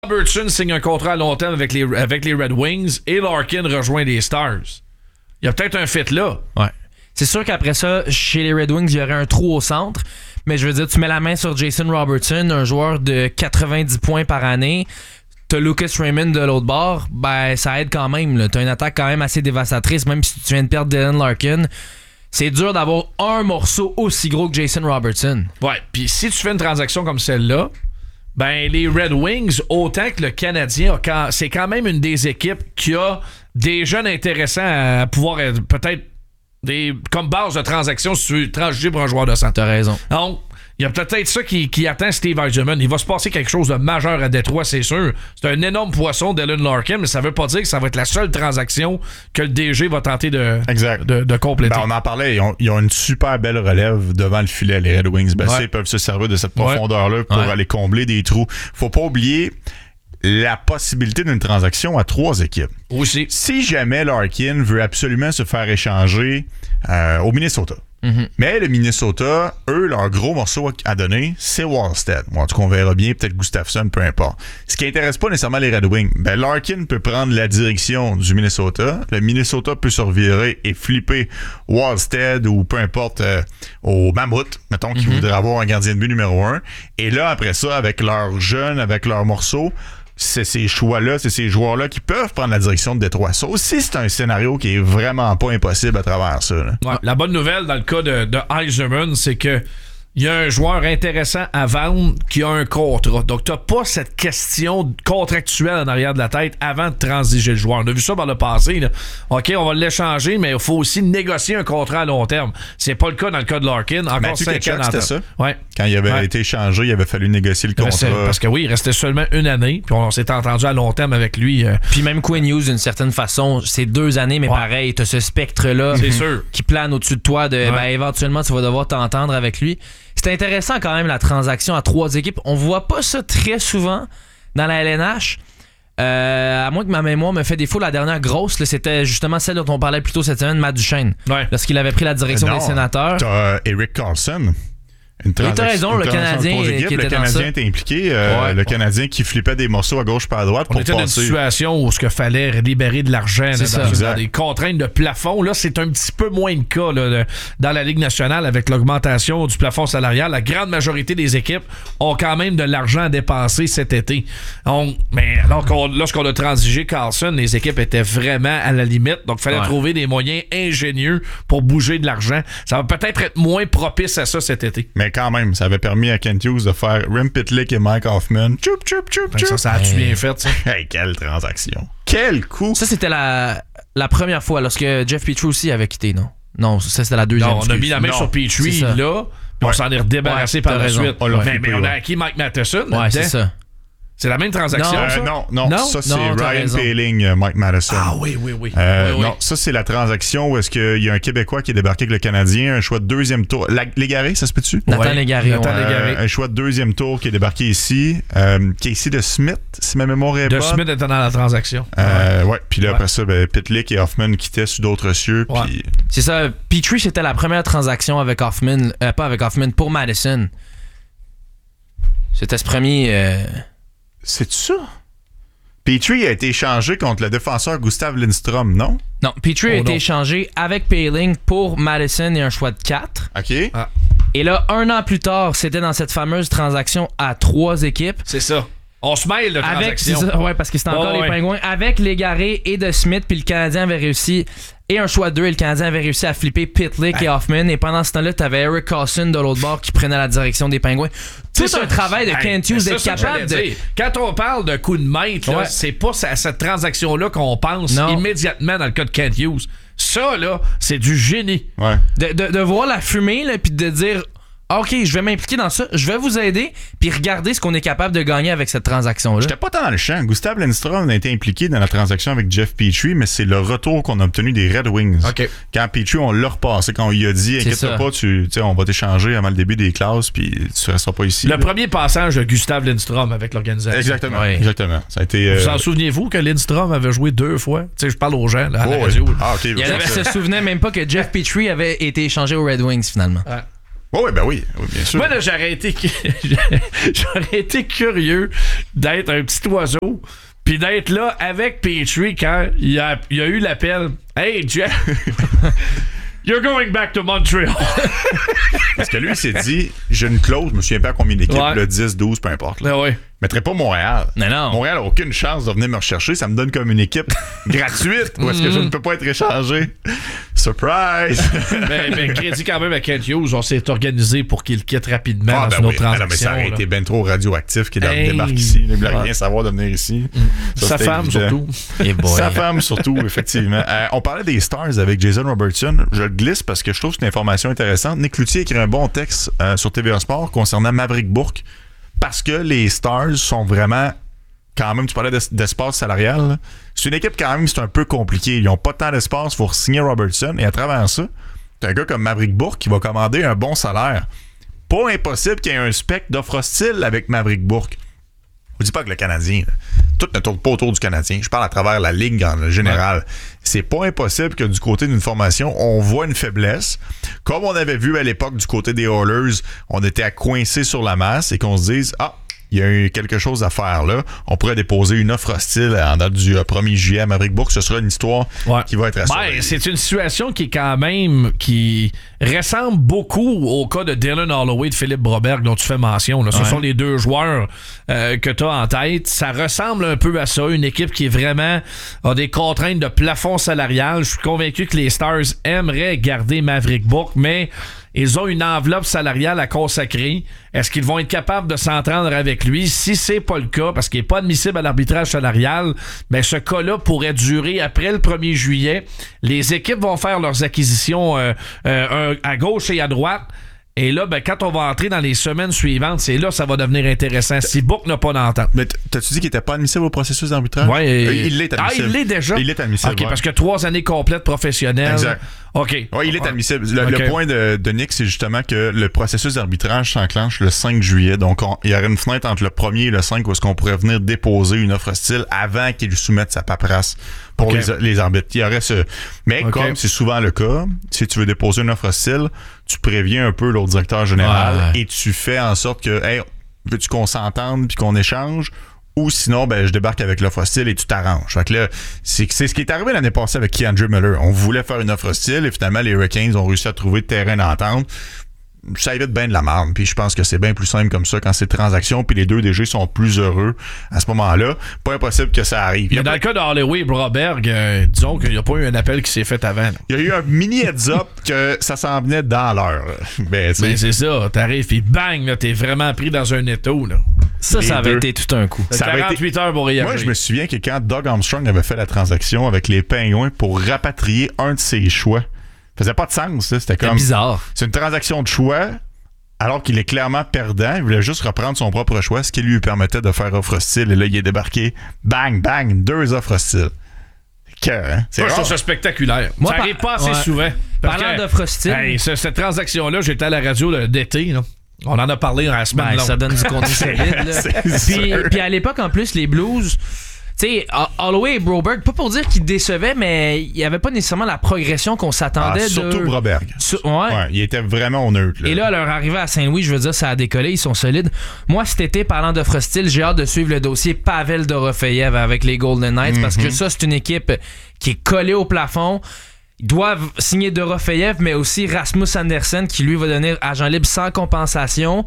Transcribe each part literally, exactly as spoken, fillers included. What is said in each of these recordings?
Robertson signe un contrat à long terme avec les, avec les Red Wings et Larkin rejoint les Stars. Il y a peut-être un fit là. Ouais. C'est sûr qu'après ça, chez les Red Wings, il y aurait un trou au centre. Mais je veux dire, tu mets la main sur Jason Robertson, un joueur de quatre-vingt-dix points par année. T'as Lucas Raymond de l'autre bord, ben ça aide quand même. Là. T'as une attaque quand même assez dévastatrice, même si tu viens de perdre Dylan Larkin. C'est dur d'avoir un morceau aussi gros que Jason Robertson. Ouais, puis si tu fais une transaction comme celle-là, ben les Red Wings, autant que le Canadien, c'est quand même une des équipes qui a des jeunes intéressants à pouvoir être peut-être des comme base de transaction si tu veux transiger pour un joueur de centre. T'as raison. Donc, il y a peut-être ça qui, qui attend Steve Yzerman. Il va se passer quelque chose de majeur à Détroit, c'est sûr. C'est un énorme poisson Dylan Larkin, mais ça veut pas dire que ça va être la seule transaction que le D G va tenter de, exact. de, de compléter. Ben, on en parlait, ils ont, ils ont une super belle relève devant le filet, les Red Wings. Ben, ouais. Ils peuvent se servir de cette profondeur-là ouais. pour ouais. aller combler des trous. Faut pas oublier la possibilité d'une transaction à trois équipes. Aussi. Si jamais Larkin veut absolument se faire échanger euh, au Minnesota, mm-hmm. mais le Minnesota, eux, leur gros morceau à donner, c'est Wallstead. Bon, en tout cas, on verra bien, peut-être Gustafsson, peu importe. Ce qui intéresse pas nécessairement les Red Wings, ben Larkin peut prendre la direction du Minnesota. Le Minnesota peut se revirer et flipper Wallstead ou peu importe euh, au Mammouth, mettons, qui mm-hmm. voudrait avoir un gardien de but numéro un. Et là, après ça, avec leurs jeunes, avec leurs morceaux, c'est ces choix-là, c'est ces joueurs-là qui peuvent prendre la direction de Détroit. Ça aussi, c'est un scénario qui est vraiment pas impossible à travers ça. Là. Ouais, la bonne nouvelle dans le cas de, de Yzerman, c'est que il y a un joueur intéressant à vendre qui a un contrat. Donc, t'as pas cette question contractuelle en arrière de la tête avant de transiger le joueur. On a vu ça par le passé. Là. OK, on va l'échanger, mais il faut aussi négocier un contrat à long terme. C'est pas le cas dans le cas de Larkin. Encore cinq ans. C'était ça? Ouais. Quand il avait ouais. été échangé, il avait fallu négocier le contrat. Parce que oui, il restait seulement une année, puis on s'est entendu à long terme avec lui. Euh... Puis même Quinn Hughes, d'une certaine façon, c'est deux années, mais ouais. pareil, t'as ce spectre-là c'est sûr. qui plane au-dessus de toi. De, ouais. ben, éventuellement, tu vas devoir t'entendre avec lui. C'est intéressant quand même la transaction à trois équipes. On voit pas ça très souvent dans la L N H. Euh, à moins que ma mémoire me fait défaut, la dernière grosse, là, c'était justement celle dont on parlait plus tôt cette semaine, Matt Duchesne. Ouais. Lorsqu'il avait pris la direction non, des sénateurs. T'as Eric Carlson. Une trans- t'as raison, le Canadien qui était Le Canadien était impliqué. Euh, ouais, le ouais. Canadien qui flippait des morceaux à gauche par à droite on pour était passer. dans une situation où ce qu'il fallait libérer de l'argent là, ça, dans, dans des contraintes de plafond. Là, c'est un petit peu moins le cas là, de, dans la Ligue nationale avec l'augmentation du plafond salarial. La grande majorité des équipes ont quand même de l'argent à dépenser cet été. On, mais alors qu'on, lorsqu'on a transigé Carlson, les équipes étaient vraiment à la limite. Donc, il fallait ouais. trouver des moyens ingénieux pour bouger de l'argent. Ça va peut-être être moins propice à ça cet été. Mais quand même, ça avait permis à Kent Hughes de faire Rem Pitlick et Mike Hoffman. Choup, choup, choup, choup. Ça, ça a-tu bien fait, ça? Hey, quelle transaction. Quel coup. Ça, c'était la, la première fois lorsque Jeff Petrie aussi avait quitté, non? Non, ça, c'était la deuxième. Non, on a mis la main non. sur Petrie, là, puis ouais. on s'en est redébarrassé ouais, par la raison. suite. On mais, mais on a acquis Mike Matheson. Ouais, c'est ça. C'est la même transaction, non, ça? Euh, non, non, non, ça, c'est non, Ryan Poehling, euh, Mike Matheson. Ah oui, oui, oui. Euh, oui, oui. Non, ça, c'est la transaction où est-ce qu'il y a un Québécois qui est débarqué avec le Canadien, un choix de deuxième tour. La, Légaré, ça se peut-tu? Nathan ouais. Légaré. Nathan ouais. Légaré. Euh, un choix de deuxième tour qui est débarqué ici. Euh, Casey de Smith, si ma mémoire est de bonne. De Smith était dans la transaction. Euh, ouais, puis là, ouais. après ça, ben, Pitlick et Hoffman quittaient sous d'autres cieux. Ouais. Puis... C'est ça. Petrie, c'était la première transaction avec Hoffman, euh, pas avec Hoffman, pour Madison. C'était ce premier... Euh... C'est ça? Petrie a été échangé contre le défenseur Gustav Lindstrom, non? Non, Petrie oh a été non. échangé avec Poehling pour Madison et un choix de quatre. OK. Ah. Et là, un an plus tard, c'était dans cette fameuse transaction à trois équipes. C'est ça. On se mêle de transaction. Avec, c'est ça, ouais, parce que c'était encore oh, les ouais. Pingouins. Avec Légaré et de Smith, puis le Canadien avait réussi... Et un choix de deux, et le Canadien avait réussi à flipper Pitlick hey. et Hoffman. Et pendant ce temps-là, t'avais Eric Carlson de l'autre bord qui prenait la direction des Pingouins. Tout un travail de hey, Kent Hughes d'être capable de... Dire. Quand on parle de coup de maître, là, ouais. c'est pas à cette transaction-là qu'on pense non. immédiatement dans le cas de Kent Hughes. Ça, là, c'est du génie. Ouais. De, de, de voir la fumée, là, puis de dire... OK, je vais m'impliquer dans ça, je vais vous aider, puis regardez ce qu'on est capable de gagner avec cette transaction-là. J'étais pas tant dans le champ. Gustav Lindstrom a été impliqué dans la transaction avec Jeff Petrie, mais c'est le retour qu'on a obtenu des Red Wings. Okay. Quand Petrie, on l'a repassé, quand on lui a dit, inquiète-toi pas, tu, on va t'échanger avant le début des classes, puis tu resteras pas ici. Le là. premier passage de Gustav Lindstrom avec l'organisation. Exactement. Ouais. Exactement. Ça a été, vous euh... en souvenez-vous que Lindstrom avait joué deux fois? Tu sais, je parle aux gens là, à oh, la radio. Oui. Ah, OK. Il y avait, se souvenait même pas que Jeff Petrie avait été échangé aux Red Wings, finalement. Ouais. Oui, oui, ben oui, oui, bien sûr. Moi, là, j'aurais été, j'aurais été curieux d'être un petit oiseau puis d'être là avec Petrie quand il a, il a eu l'appel. Hey, Jeff, you're going back to Montreal. Parce que lui, il s'est dit, j'ai une clause, je me souviens pas combien d'équipes, ouais. le dix, douze, peu importe. Là. Ben ouais. Je mettrais pas Montréal. Non, non. Montréal n'a aucune chance de venir me rechercher. Ça me donne comme une équipe gratuite où est-ce que je ne peux pas être échangé. Surprise! ben, ben, crédit quand même à Kent Hughes. On s'est organisé pour qu'il quitte rapidement ah, dans ben une oui. autre Ah, transaction. non, mais ça aurait là. été ben trop radioactif qu'il Hey. débarque ici. Il ne voulait Ouais. rien savoir de venir ici. Mm. Ça, Sa femme, évident. surtout. Et boy. Sa femme, surtout, effectivement. Euh, on parlait des Stars avec Jason Robertson. Je le glisse parce que je trouve que c'est une information intéressante. Nick Cloutier écrit un bon texte euh, sur T V un Sport concernant Maverick Bourque parce que les Stars sont vraiment... Quand même, tu parlais d'espace salarial. Là. C'est une équipe, quand même, c'est un peu compliqué. Ils n'ont pas tant d'espace pour signer Robertson. Et à travers ça, tu as un gars comme Maverick Bourque qui va commander un bon salaire. Pas impossible qu'il y ait un spectre d'offre hostile avec Maverick Bourque. Je ne dis pas que le Canadien, là, tout ne tourne pas autour du Canadien. Je parle à travers la ligue en général. Ouais. C'est pas impossible que du côté d'une formation, on voit une faiblesse. Comme on avait vu à l'époque du côté des Oilers, on était à coincer sur la masse et qu'on se dise « Ah, il y a eu quelque chose à faire là. On pourrait déposer une offre hostile en date du premier juillet à Maverick Bourque. Ce sera une histoire ouais. qui va être assez. Ben, c'est une situation qui est quand même qui ressemble beaucoup au cas de Dylan Holloway et de Philippe Broberg dont tu fais mention. Là. Ce ouais. sont les deux joueurs euh, que tu as en tête. Ça ressemble un peu à ça. Une équipe qui est vraiment a des contraintes de plafond salarial. Je suis convaincu que les Stars aimeraient garder Maverick Bourque, mais ils ont une enveloppe salariale à consacrer. Est-ce qu'ils vont être capables de s'entendre avec lui? Si c'est pas le cas, parce qu'il n'est pas admissible à l'arbitrage salarial, ben ce cas-là pourrait durer après le premier juillet. Les équipes vont faire leurs acquisitions euh, euh, à gauche et à droite. Et là, ben, quand on va entrer dans les semaines suivantes, c'est là que ça va devenir intéressant. Si Bourque n'a pas d'entente. Mais t'as-tu dit qu'il n'était pas admissible au processus d'arbitrage? Oui. Euh, il l'est admissible. Ah, il l'est déjà? Il est admissible. OK, ouais. parce que trois années complètes professionnelles. Exact. OK. Oui, il est admissible. Le, okay. le point de, de Nick, c'est justement que le processus d'arbitrage s'enclenche le cinq juillet. Donc, on, il y aurait une fenêtre entre le premier et le cinq où est-ce qu'on pourrait venir déposer une offre hostile avant qu'il lui soumette sa paperasse pour okay. les, les arbitres. Il y aurait ce... Mais okay. comme c'est souvent le cas, si tu veux déposer une offre hostile, tu préviens un peu l'autre directeur général ouais. et tu fais en sorte que, hey, veux-tu qu'on s'entende puis qu'on échange? Ou sinon, ben, je débarque avec l'offre hostile et tu t'arranges. Fait que là, c'est, c'est ce qui est arrivé l'année passée avec Keandre Miller. On voulait faire une offre hostile et finalement, les Hurricanes ont réussi à trouver de terrain d'entente. Ça évite bien de la merde. Puis je pense que c'est bien plus simple comme ça quand c'est transaction. Puis les deux D G sont plus heureux à ce moment-là. Pas impossible que ça arrive. Mais dans le cas de Holloway et Broberg, euh, disons qu'il n'y a pas eu un appel qui s'est fait avant. Là. Il y a eu un mini heads-up que ça s'en venait dans l'heure. Ben, Mais c'est ça. T'arrives puis bang, là, t'es vraiment pris dans un étau. Là. Ça, les ça avait deux. été tout un coup. Ça quarante-huit été... heures pour réagir. Moi, je me souviens que quand Doug Armstrong avait fait la transaction avec les Pingouins pour rapatrier un de ses choix, ça faisait pas de sens. Là. C'était comme... C'est bizarre. C'est une transaction de choix, alors qu'il est clairement perdant. Il voulait juste reprendre son propre choix, ce qui lui permettait de faire offre hostile. Et là, il est débarqué. Bang, bang, deux offres hostiles. Cœur, hein? C'est Moi, je trouve ça spectaculaire. Moi, ça par... arrive pas assez ouais. souvent. Parlant d'offres hostiles. Hey, ce, cette transaction-là, j'étais à la radio là, d'été. Là. On en a parlé dans la semaine ben, longue. Ça donne du contenu solide. Puis, puis à l'époque, en plus, les Blues, tu sais, Holloway et Broberg, pas pour dire qu'ils décevaient, mais il n'y avait pas nécessairement la progression qu'on s'attendait. Ah, surtout de... Broberg. Sur... Ouais. ouais. Il était vraiment au neutre. Là. Et là, à leur arrivée à Saint-Louis, je veux dire, ça a décollé, ils sont solides. Moi, cet été, parlant d'offre hostile, j'ai hâte de suivre le dossier Pavel Dorofeyev avec les Golden Knights, mm-hmm. parce que ça, c'est une équipe qui est collée au plafond. Ils doivent signer Dorofeyev, mais aussi Rasmus Andersen, qui lui va devenir agent libre sans compensation.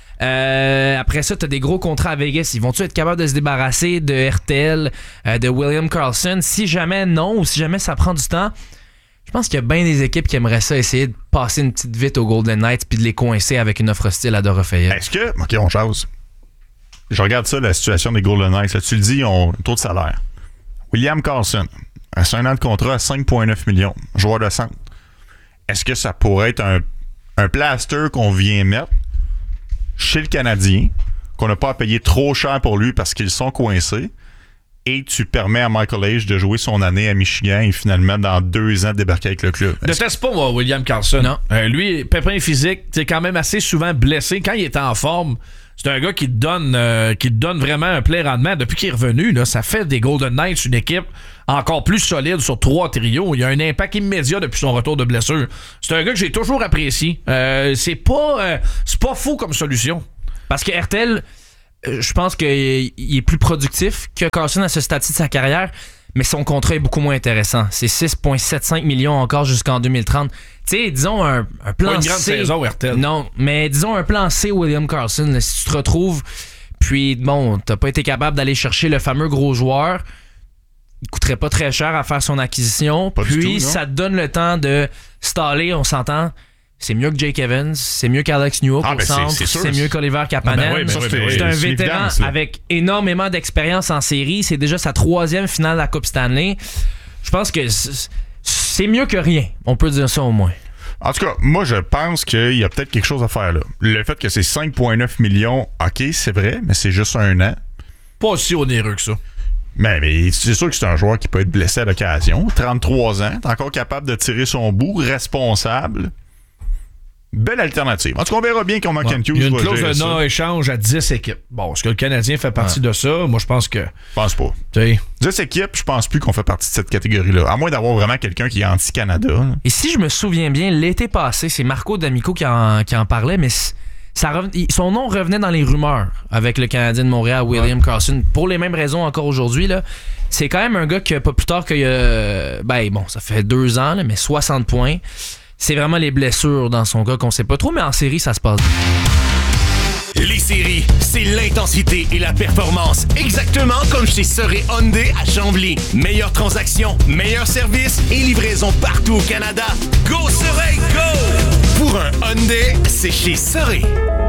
Euh, après ça, tu as des gros contrats à Vegas. Ils vont-tu être capables de se débarrasser de R T L, euh, de William Karlsson? Si jamais non, ou si jamais ça prend du temps, je pense qu'il y a bien des équipes qui aimeraient ça, essayer de passer une petite vite aux Golden Knights puis de les coincer avec une offre hostile à Dorofeyev. Est-ce que... OK, on jase. Je regarde ça, la situation des Golden Knights. Là, tu le dis, ils ont un taux de salaire. William Karlsson, c'est un an de contrat à cinq virgule neuf millions. Joueur de centre. Est-ce que ça pourrait être un, un plaster qu'on vient mettre chez le Canadien, qu'on n'a pas à payer trop cher pour lui parce qu'ils sont coincés, et tu permets à Michael Age de jouer son année à Michigan et finalement, dans deux ans, de débarquer avec le club? Ne teste pas, moi, William Karlsson. Non. Euh, lui, pépin physique, c'est quand même assez souvent blessé. Quand il est en forme, c'est un gars qui te donne, euh, qui te donne vraiment un plein rendement. Depuis qu'il est revenu, là, ça fait des Golden Knights une équipe encore plus solide sur trois trios. Il y a un impact immédiat depuis son retour de blessure. C'est un gars que j'ai toujours apprécié. Euh, c'est pas, euh, c'est pas fou comme solution. Parce que R T L, euh, je pense qu'il est plus productif que Carlson à ce stade-ci de sa carrière, mais son contrat est beaucoup moins intéressant. C'est six virgule soixante-cinq millions encore jusqu'en deux mille trente. Tu sais, disons un, un plan pas une grande C. saison, R T L. Non, mais disons un plan C, William Karlsson. Là, si tu te retrouves, puis bon, t'as pas été capable d'aller chercher le fameux gros joueur, il coûterait pas très cher à faire son acquisition. Pas puis tout, ça te donne le temps de staller, on s'entend. C'est mieux que Jake Evans, c'est mieux qu'Alex Newhook ah, au ben centre, c'est, c'est, c'est mieux qu'Oliver Kapanen. Ah ben oui, ben oui, ben oui, c'est un c'est vétéran évident, avec énormément d'expérience en série. C'est déjà sa troisième finale de la Coupe Stanley. Je pense que c'est mieux que rien. On peut dire ça au moins. En tout cas, moi, je pense qu'il y a peut-être quelque chose à faire là. Le fait que c'est cinq virgule neuf millions, OK, c'est vrai, mais c'est juste un an. Pas aussi onéreux que ça. Mais, mais c'est sûr que c'est un joueur qui peut être blessé à l'occasion. trente-trois ans, t'es encore capable de tirer son bout, responsable. Belle alternative. En tout cas, on verra bien comment Ouais. Kent Hughes Il y a une va clause gérer de ça. non-échange à dix équipes. Bon, est-ce que le Canadien fait partie Ouais. de ça? Moi, je pense que... Je pense pas. Tu sais, dix équipes, je pense plus qu'on fait partie de cette catégorie-là. À moins d'avoir vraiment quelqu'un qui est anti-Canada. là. Et si je me souviens bien, l'été passé, c'est Marco D'Amico qui en, qui en parlait, mais ça reven- son nom revenait dans les rumeurs avec le Canadien de Montréal, William ouais. Karlsson, pour les mêmes raisons encore aujourd'hui. Là. C'est quand même un gars qui, pas plus tard qu'il y a... Ben bon, ça fait deux ans, là, mais soixante points. C'est vraiment les blessures dans son cas qu'on sait pas trop, mais en série, ça se passe bien. Les séries, c'est l'intensité et la performance. Exactement comme chez Soré Hyundai à Chambly. Meilleure transaction, meilleur service et livraison partout au Canada. Go Soré, go! Pour un Hyundai, c'est chez Soré.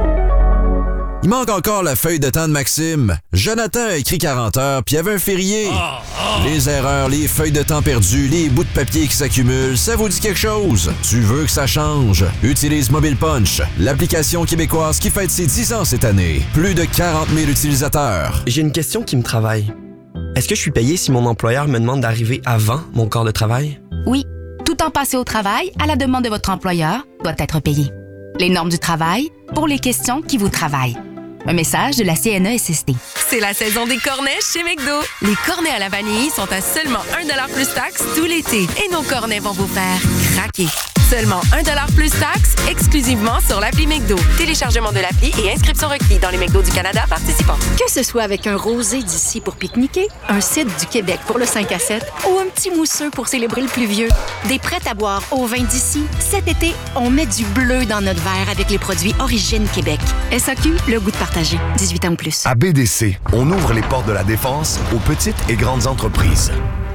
Il manque encore la feuille de temps de Maxime. Jonathan a écrit quarante heures, puis il y avait un férié. Oh, oh. Les erreurs, les feuilles de temps perdues, les bouts de papier qui s'accumulent, ça vous dit quelque chose? Tu veux que ça change? Utilise Mobile Punch, l'application québécoise qui fête ses dix ans cette année. Plus de quarante mille utilisateurs. J'ai une question qui me travaille. Est-ce que je suis payé si mon employeur me demande d'arriver avant mon corps de travail? Oui, tout temps passé au travail, à la demande de votre employeur, doit être payé. Les normes du travail pour les questions qui vous travaillent. Un message de la C N E S S T. C'est la saison des cornets chez McDo. Les cornets à la vanille sont à seulement un dollar plus taxe tout l'été. Et nos cornets vont vous faire craquer. Seulement un dollar plus taxe, exclusivement sur l'appli McDo. Téléchargement de l'appli et inscription requis dans les McDo du Canada participants. Que ce soit avec un rosé d'ici pour pique-niquer, un cidre du Québec pour le cinq à sept ou un petit mousseux pour célébrer le pluvieux, des prêts à boire au vin d'ici, cet été, on met du bleu dans notre verre avec les produits Origine Québec. S A Q, le goût de partager. dix-huit ans ou plus. À B D C, on ouvre les portes de la défense aux petites et grandes entreprises.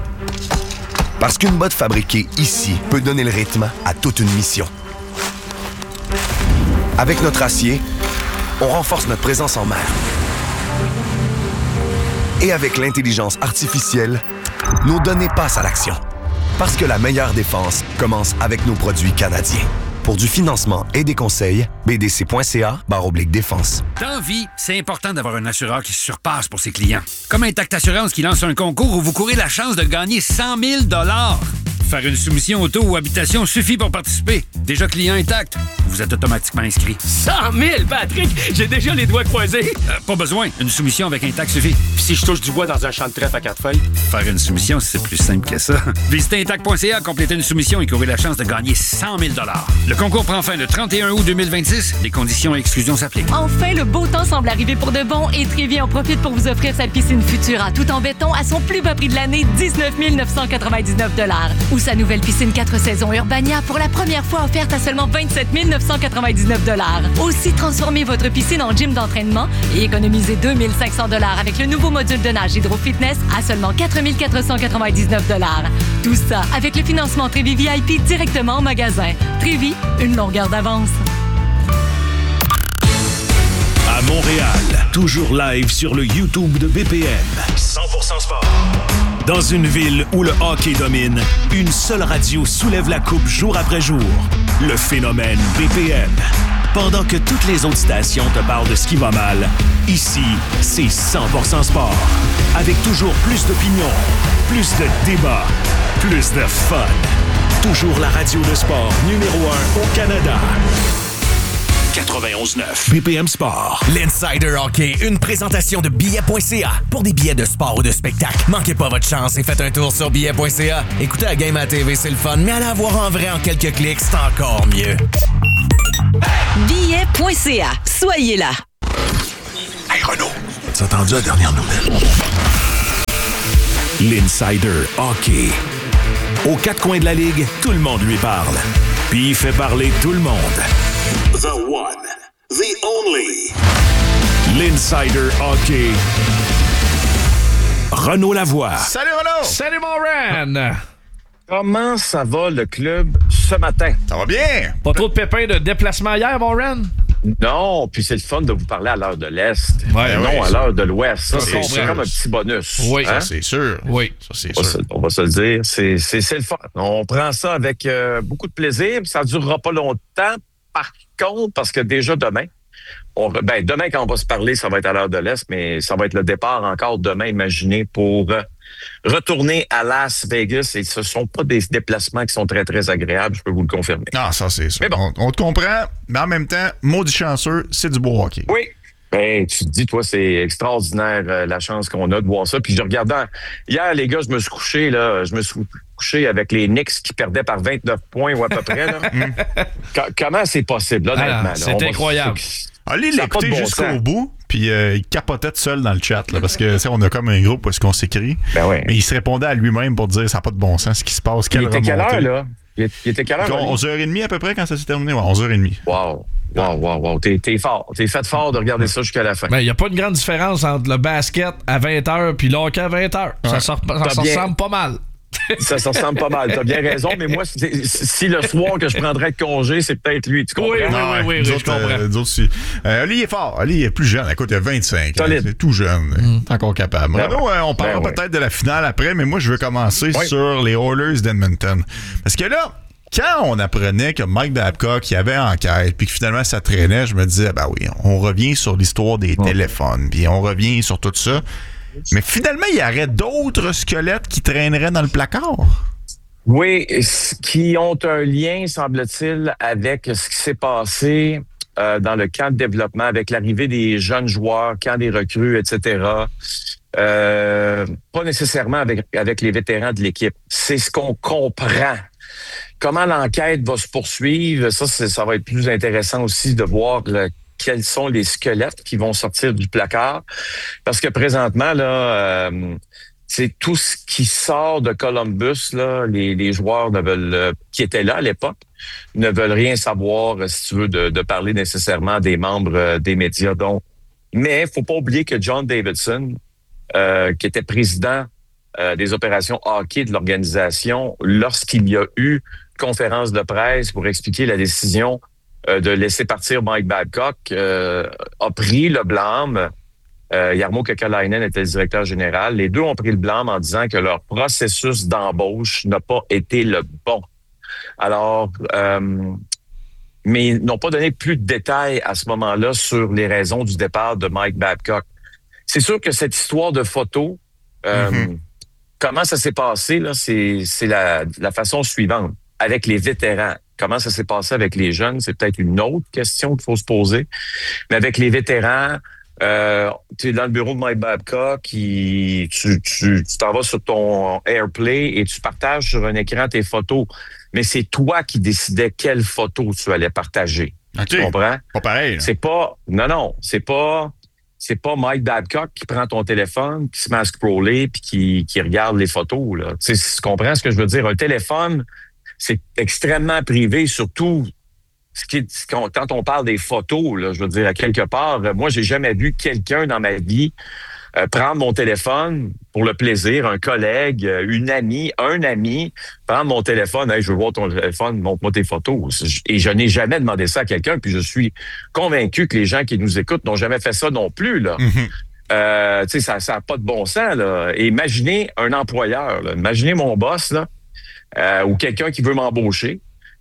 Parce qu'une botte fabriquée ici peut donner le rythme à toute une mission. Avec notre acier, on renforce notre présence en mer. Et avec l'intelligence artificielle, nos données passent à l'action. Parce que la meilleure défense commence avec nos produits canadiens. Pour du financement et des conseils, b d c point c a barre oblique défense. Dans la vie, c'est important d'avoir un assureur qui se surpasse pour ses clients. Comme Intact Assurance qui lance un concours où vous courez la chance de gagner cent mille dollars. Faire une soumission auto ou habitation suffit pour participer. Déjà client Intact, vous êtes automatiquement inscrit. cent mille, Patrick! J'ai déjà les doigts croisés. Euh, pas besoin. Une soumission avec Intact suffit. Puis si je touche du bois dans un champ de trèfle à quatre feuilles? Faire une soumission, c'est plus simple que ça. Visitez intact point c a, complétez une soumission et courez la chance de gagner cent mille dollars. Le concours prend fin le trente et un août deux mille vingt-six. Les conditions et exclusions s'appliquent. Enfin, le beau temps semble arriver pour de bon et Trévi en profite pour vous offrir sa piscine Futura tout en béton à son plus bas prix de l'année, dix-neuf mille neuf cent quatre-vingt-dix-neuf dollars. Ou sa nouvelle piscine quatre saisons Urbania pour la première fois offerte à seulement vingt-sept mille neuf cent quatre-vingt-dix-neuf dollars. Aussi, transformez votre piscine en gym d'entraînement et économisez deux mille cinq cents dollars avec le nouveau module de nage Hydro Fitness à seulement quatre mille quatre cent quatre-vingt-dix-neuf dollars. Tout ça avec le financement Trévi V I P directement en magasin. Trévi, une longueur d'avance. À Montréal, toujours live sur le YouTube de B P M. cent pour cent sport. Dans une ville où le hockey domine, une seule radio soulève la coupe jour après jour. Le phénomène B P M. Pendant que toutes les autres stations te parlent de ce qui va mal, ici, c'est cent pour cent sport. Avec toujours plus d'opinions, plus de débats, plus de fun. Toujours la radio de sport numéro un au Canada. quatre-vingt-onze neuf. B P M Sport. L'Insider Hockey, une présentation de billets point c a. Pour des billets de sport ou de spectacle, manquez pas votre chance et faites un tour sur billets point c a. Écoutez la game à la T V, c'est le fun, mais allez la voir en vrai en quelques clics, c'est encore mieux. billets point c a. Soyez là. Hey Renaud, t'as entendu la dernière nouvelle? L'Insider Hockey. Aux quatre coins de la Ligue, tout le monde lui parle. Puis il fait parler tout le monde. The one, the only. L'Insider Hockey. Renaud Lavoie. Salut Renaud! Salut mon Ren! Comment ça va le club ce matin? Ça va bien! Pas trop de pépins de déplacement hier, mon Ren? Non, puis c'est le fun de vous parler à l'heure de l'Est, Ouais, non ouais, à ça- l'heure de l'Ouest. Ça, ça, c'est, c'est c'est comme un petit bonus. Oui, hein? Ça, c'est sûr. Oui. Ça, c'est On va, sûr. se, on va se le dire, c'est, c'est, c'est le fun. On prend ça avec euh, beaucoup de plaisir, puis ça ne durera pas longtemps. Par contre, parce que déjà demain, on, ben, demain quand on va se parler, ça va être à l'heure de l'Est, mais ça va être le départ encore demain, imaginez, pour euh, retourner à Las Vegas. Et ce ne sont pas des déplacements qui sont très, très agréables, je peux vous le confirmer. Ah, ça, c'est sûr. Mais bon. On, on te comprend, mais en même temps, maudit chanceux, c'est du beau hockey. Oui. Ben, tu te dis, toi, c'est extraordinaire euh, la chance qu'on a de voir ça. Puis je regardais, hier, les gars, je me suis couché, là, je me suis couché avec les Knicks qui perdaient par vingt-neuf points ou à peu près. Là. Co- comment c'est possible, honnêtement? Ah, là? c'est On va- incroyable. Allez Ça a pas de l'écouter bon jusqu'au sens. bout, puis euh, il capotait tout seul dans le chat, là, parce que tu sais, on a comme un groupe où est-ce qu'on s'écrit. Ben ouais. Mais il se répondait à lui-même pour dire ça n'a pas de bon sens, ce qui se passe, quelle Il était quelle remontée. heure, là? Il était- il était quelle heure? lui? onze heures trente à peu près quand ça s'est terminé. Ouais, onze heures trente. Wow. Wow, wow, wow. T'es, t'es fort. T'es fait fort de regarder ça jusqu'à la fin. Ben, il n'y a pas une grande différence entre le basket à vingt heures puis le hockey à vingt heures. Ça, Ouais. se ça T'as se bien- ressemble pas mal. Ça, ça ressemble pas mal. T'as bien raison, mais moi, c'est- si le soir que je prendrais de congé, c'est peut-être lui. Tu comprends? Oui, oui, Ah, oui, oui, nous oui, autres, je comprends. euh, nous autres aussi. Euh, Ali est fort. Ali est plus jeune. Écoute, il a vingt-cinq ans. Solide. C'est tout jeune. Mm. T'es encore capable. Ben Renaud, euh, on parlera Ben ouais. peut-être de la finale après, mais moi, je veux commencer Oui. sur les Oilers d'Edmonton. Parce que là, quand on apprenait que Mike Babcock, il y avait enquête, puis que finalement ça traînait, je me disais, ben oui, on revient sur l'histoire des téléphones, puis on revient sur tout ça. Mais finalement, il y aurait d'autres squelettes qui traîneraient dans le placard. Oui, ce- qui ont un lien, semble-t-il, avec ce qui s'est passé euh, dans le camp de développement, avec l'arrivée des jeunes joueurs, camp des recrues, et cetera. Euh, pas nécessairement avec, avec les vétérans de l'équipe. C'est ce qu'on comprend. Comment l'enquête va se poursuivre, ça, c'est- ça va être plus intéressant aussi de voir le- quels sont les squelettes qui vont sortir du placard. Parce que présentement, là, euh, c'est tout ce qui sort de Columbus, là, les, les joueurs ne veulent, euh, qui étaient là à l'époque, ne veulent rien savoir, euh, si tu veux, de, de parler nécessairement des membres euh, des médias. Donc, mais faut pas oublier que John Davidson, euh, qui était président euh, des opérations hockey de l'organisation, lorsqu'il y a eu conférence de presse pour expliquer la décision euh, de laisser partir Mike Babcock, euh, a pris le blâme. Euh, Jarmo Kekalainen était le directeur général. Les deux ont pris le blâme en disant que leur processus d'embauche n'a pas été le bon. Alors, euh, mais ils n'ont pas donné plus de détails à ce moment-là sur les raisons du départ de Mike Babcock. C'est sûr que cette histoire de photo, euh, Mm-hmm. comment ça s'est passé, là, c'est, c'est la, la façon suivante. Avec les vétérans, comment ça s'est passé avec les jeunes, c'est peut-être une autre question qu'il faut se poser. Mais avec les vétérans, euh, tu es dans le bureau de Mike Babcock, qui, tu, tu, tu t'en vas sur ton AirPlay et tu partages sur un écran tes photos. Mais c'est toi qui décidais quelles photos tu allais partager. OK. Tu comprends? Pas pareil. là. C'est pas, non, non, c'est pas, c'est pas Mike Babcock qui prend ton téléphone, qui se met à scroller puis qui, qui regarde les photos, là. Tu sais, tu comprends ce que je veux dire? Un téléphone, c'est extrêmement privé, surtout ce qui est, quand on parle des photos, là, je veux dire, à quelque part, moi, j'ai jamais vu quelqu'un dans ma vie euh, prendre mon téléphone pour le plaisir, un collègue, euh, une amie, un ami, prendre mon téléphone, hey, je veux voir ton téléphone, montre-moi tes photos. Et je n'ai jamais demandé ça à quelqu'un, puis je suis convaincu que les gens qui nous écoutent n'ont jamais fait ça non plus, là. Mm-hmm. Euh, tu sais, ça ça n'a pas de bon sens, là. Et imaginez un employeur, là. Imaginez mon boss, là, euh, ou quelqu'un qui veut m'embaucher,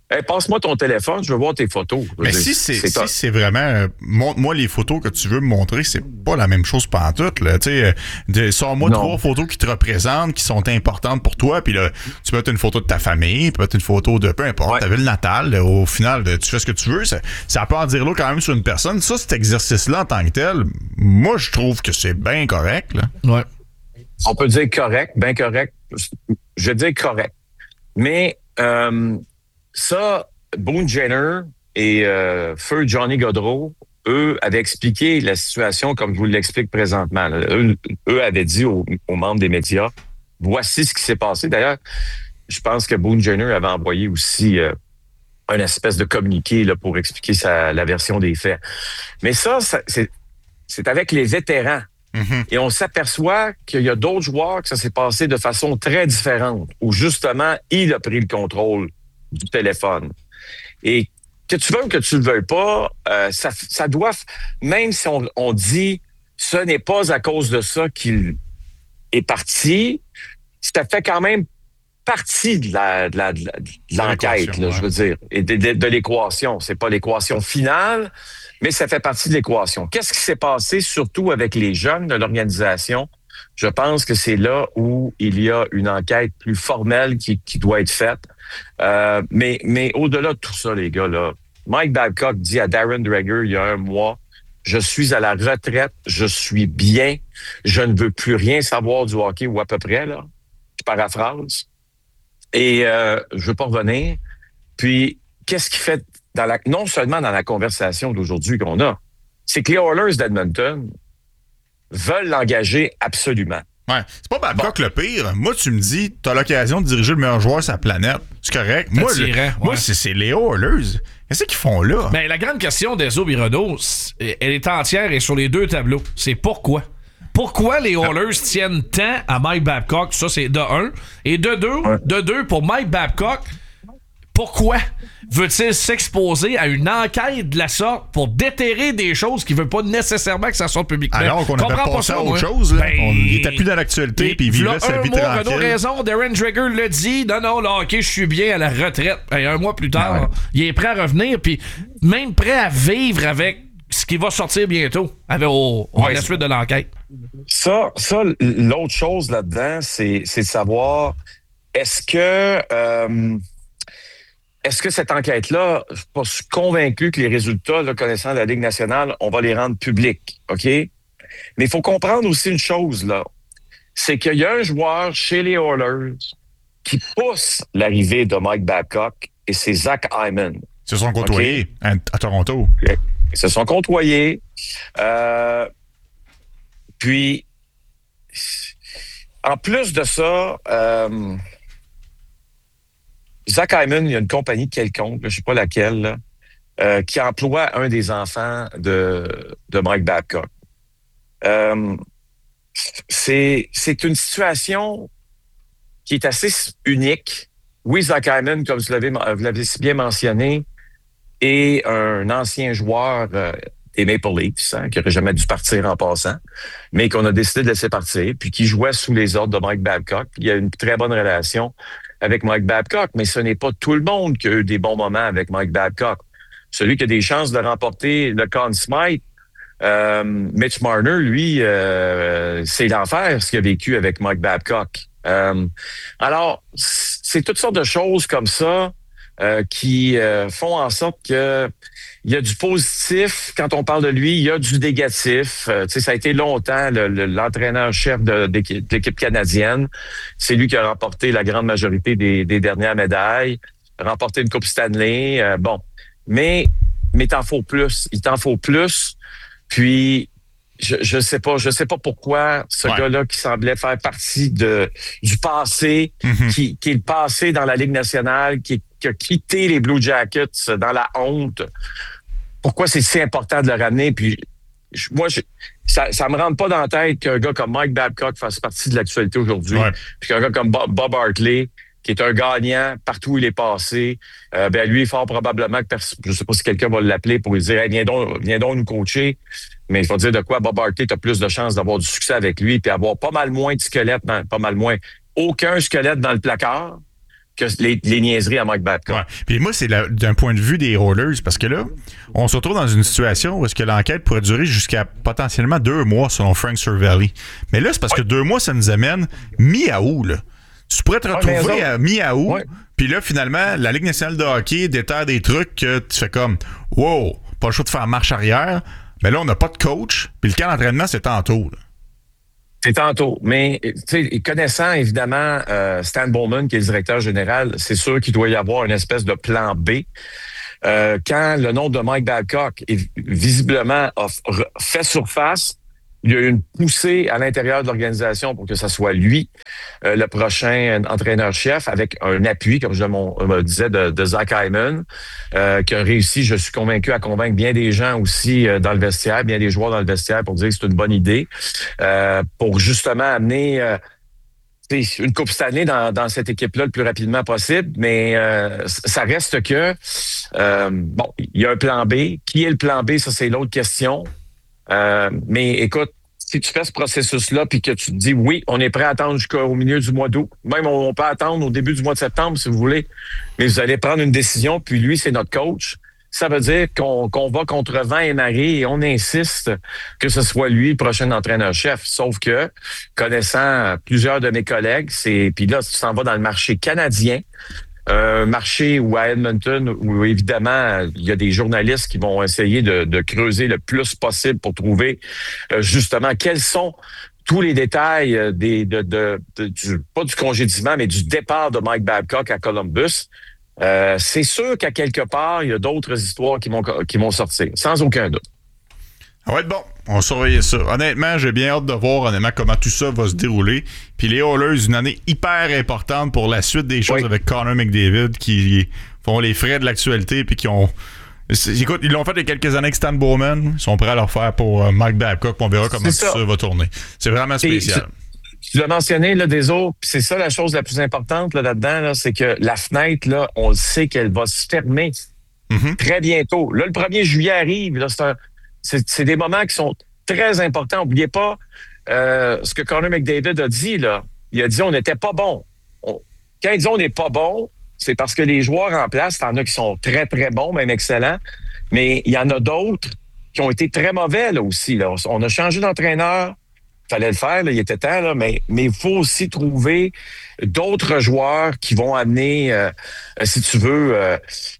Hey, passe-moi ton téléphone, je veux voir tes photos. Mais si c'est, c'est, si c'est vraiment... Euh, montre-moi les photos que tu veux me montrer, c'est pas la même chose pantoute, là. Tu sais, euh, sors-moi non. trois photos qui te représentent, qui sont importantes pour toi, puis là, tu peux mettre une photo de ta famille, puis mettre une photo de peu importe, ouais. ta ville natale. Là, au final, tu fais ce que tu veux. Ça, ça peut en dire là quand même sur une personne. Ça, cet exercice-là, en tant que tel, moi, je trouve que c'est bien correct, là. Ouais. On peut dire correct, bien correct. Je veux dire correct. Mais... Euh, Ça, Boone Jenner et euh, Feu Johnny Gaudreau, eux, avaient expliqué la situation comme je vous l'explique présentement. Eux, eux avaient dit aux, aux membres des médias, voici ce qui s'est passé. D'ailleurs, je pense que Boone Jenner avait envoyé aussi euh, une espèce de communiqué là, pour expliquer sa, la version des faits. Mais ça, ça c'est, c'est avec les vétérans. Mm-hmm. Et on s'aperçoit qu'il y a d'autres joueurs que ça s'est passé de façon très différente, où justement, il a pris le contrôle du téléphone. Et que tu veux ou que tu ne le veuilles pas, euh, ça, ça doit, même si on, on dit ce n'est pas à cause de ça qu'il est parti, ça fait quand même partie de, la, de, la, de, la, de l'enquête, là, ouais. je veux dire, et de, de, de l'équation. C'est pas l'équation finale, mais ça fait partie de l'équation. Qu'est-ce qui s'est passé, surtout avec les jeunes de l'organisation? Je pense que c'est là où il y a une enquête plus formelle qui, qui doit être faite. Euh, mais, mais au-delà de tout ça, les gars, là, Mike Babcock dit à Darren Dreger il y a un mois, je suis à la retraite, je suis bien, je ne veux plus rien savoir du hockey ou à peu près, là. Je paraphrase. Et euh, je veux pas revenir. Puis, qu'est-ce qui fait dans la, non seulement dans la conversation d'aujourd'hui qu'on a, c'est que les Oilers d'Edmonton veulent l'engager absolument. Ouais, c'est pas Babcock bon. le pire. Moi, tu me dis, t'as l'occasion de diriger le meilleur joueur sur la planète. C'est correct. Moi, le, ouais. moi c'est, c'est les Oilers. Qu'est-ce qu'ils font là? Ben, la grande question d'Ezzo Birodeau, elle est entière et sur les deux tableaux. C'est pourquoi? Pourquoi les Oilers ah. tiennent tant à Mike Babcock? Ça, c'est de un. Et de deux, ouais. de deux pour Mike Babcock, pourquoi veut-il s'exposer à une enquête de la sorte pour déterrer des choses qu'il veut pas nécessairement que ça sorte publiquement? Alors qu'on avait pensé à autre chose, là. Ben, on, il était plus dans l'actualité puis il vivait sa vie tranquille. Renaud raison, Darren Dreger l'a dit. Non, non, là, ok, je suis bien à la retraite. Et un mois plus tard, ah ouais. il est prêt à revenir puis même prêt à vivre avec ce qui va sortir bientôt avec au, au, ouais, la suite de l'enquête. Ça, ça, l'autre chose là-dedans, c'est, c'est de savoir est-ce que... Euh, Est-ce que cette enquête-là, je suis pas convaincu que les résultats, là, connaissant la Ligue nationale, on va les rendre publics, OK? Mais il faut comprendre aussi une chose, là. C'est qu'il y a un joueur chez les Oilers qui pousse l'arrivée de Mike Babcock et c'est Zach Hyman. Ils se sont côtoyés okay? à Toronto. Ils se sont côtoyés. Euh, puis, en plus de ça... Euh, Zach Hyman, il y a une compagnie quelconque, je ne sais pas laquelle, là, euh, qui emploie un des enfants de, de Mike Babcock. Euh, c'est, c'est une situation qui est assez unique. Oui, Zach Hyman, comme vous l'avez, vous l'avez si bien mentionné, est un ancien joueur euh, des Maple Leafs, hein, qui n'aurait jamais dû partir en passant, mais qu'on a décidé de laisser partir, puis qui jouait sous les ordres de Mike Babcock. Il y a une très bonne relation avec Mike Babcock, mais ce n'est pas tout le monde qui a eu des bons moments avec Mike Babcock. Celui qui a des chances de remporter le Conn Smythe, euh, Mitch Marner, lui, euh, c'est l'enfer ce qu'il a vécu avec Mike Babcock. Euh, alors, c'est toutes sortes de choses comme ça euh, qui euh, font en sorte que il y a du positif quand on parle de lui, il y a du négatif. Euh, tu sais, ça a été longtemps le, le, l'entraîneur-chef de, de, de l'équipe canadienne. C'est lui qui a remporté la grande majorité des, des dernières médailles, remporté une Coupe Stanley. Euh, bon, mais mais t'en faut plus. Il t'en faut plus. Puis je je sais pas, je sais pas pourquoi ce ouais. gars-là qui semblait faire partie de du passé, mm-hmm. qui, qui est le passé dans la Ligue nationale, qui, qui a quitté les Blue Jackets dans la honte. Pourquoi c'est si important de le ramener? Puis je, moi, je, ça, ça me rentre pas dans la tête qu'un gars comme Mike Babcock fasse partie de l'actualité aujourd'hui. Ouais. Puis qu'un gars comme Bob, Bob Hartley, qui est un gagnant partout où il est passé, euh, ben lui, fort probablement que pers- je sais pas si quelqu'un va l'appeler pour lui dire hey, viens donc, viens donc nous coacher. Mais je vais dire de quoi Bob Hartley, tu as plus de chances d'avoir du succès avec lui puis avoir pas mal moins de squelettes, dans, pas mal moins, aucun squelette dans le placard que les, les niaiseries à Mike Babcock. Ouais. Puis moi, c'est la, d'un point de vue des Oilers, parce que là, on se retrouve dans une situation où est-ce que l'enquête pourrait durer jusqu'à potentiellement deux mois, selon Frank Cervelli. Mais là, c'est parce ouais. que deux mois, ça nous amène mi-août, là. Tu pourrais te retrouver ouais, à mi-août, ouais. puis là, finalement, la Ligue nationale de hockey déterre des trucs que tu fais comme « Wow, pas le choix de faire marche arrière », mais là, on n'a pas de coach, puis le camp d'entraînement, c'est tantôt, là. C'est tantôt. Mais, tu sais, connaissant évidemment euh, Stan Bowman, qui est le directeur général, c'est sûr qu'il doit y avoir une espèce de plan B. Euh, quand le nom de Mike Babcock est visiblement a fait surface, il y a eu une poussée à l'intérieur de l'organisation pour que ce soit lui, euh, le prochain entraîneur-chef, avec un appui, comme je me disais, de, de Zach Hyman, euh, qui a réussi, je suis convaincu, à convaincre bien des gens aussi euh, dans le vestiaire, bien des joueurs dans le vestiaire pour dire que c'est une bonne idée, euh, pour justement amener euh, une Coupe Stanley dans, dans cette équipe-là le plus rapidement possible. Mais euh, ça reste que, euh, bon, il y a un plan B. Qui est le plan B? Ça, c'est l'autre question. Euh, mais écoute, si tu fais ce processus-là puis que tu te dis oui, on est prêt à attendre jusqu'au milieu du mois d'août, même on peut attendre au début du mois de septembre si vous voulez, mais vous allez prendre une décision, puis lui, c'est notre coach. Ça veut dire qu'on, qu'on va contre vent et marée et on insiste que ce soit lui le prochain entraîneur-chef. Sauf que, connaissant plusieurs de mes collègues, c'est puis là, si tu t'en vas dans le marché canadien, un marché où à Edmonton, où évidemment, il y a des journalistes qui vont essayer de, de creuser le plus possible pour trouver euh, justement quels sont tous les détails des, de, de, de, du, pas du congédiement, mais du départ de Mike Babcock à Columbus. Euh, c'est sûr qu'à quelque part, il y a d'autres histoires qui vont, qui vont sortir, sans aucun doute. Ça va être bon. On va surveiller ça. Honnêtement, j'ai bien hâte de voir honnêtement comment tout ça va se dérouler. Puis les Oilers, une année hyper importante pour la suite des choses oui. avec Connor McDavid qui font les frais de l'actualité puis qui ont... Écoute, ils l'ont fait il y a quelques années avec Stan Bowman. Ils sont prêts à le refaire pour euh, Mike Babcock. On verra comment tout ça. ça va tourner. C'est vraiment spécial. Tu l'as mentionné, là, des autres, puis c'est ça la chose la plus importante là, là-dedans, là, c'est que la fenêtre, là, on le sait qu'elle va se fermer mm-hmm. très bientôt. Là, le premier juillet arrive, là, c'est un... C'est, c'est des moments qui sont très importants. N'oubliez pas euh, ce que Connor McDavid a dit. Là. Il a dit on n'était pas bon. On, quand il dit on n'est pas bon, c'est parce que les joueurs en place, il y en a qui sont très, très bons, même excellents, mais il y en a d'autres qui ont été très mauvais là, aussi. Là. On a changé d'entraîneur. Il fallait le faire, là, il était temps, là, mais mais il faut aussi trouver d'autres joueurs qui vont amener, euh, si tu veux, euh,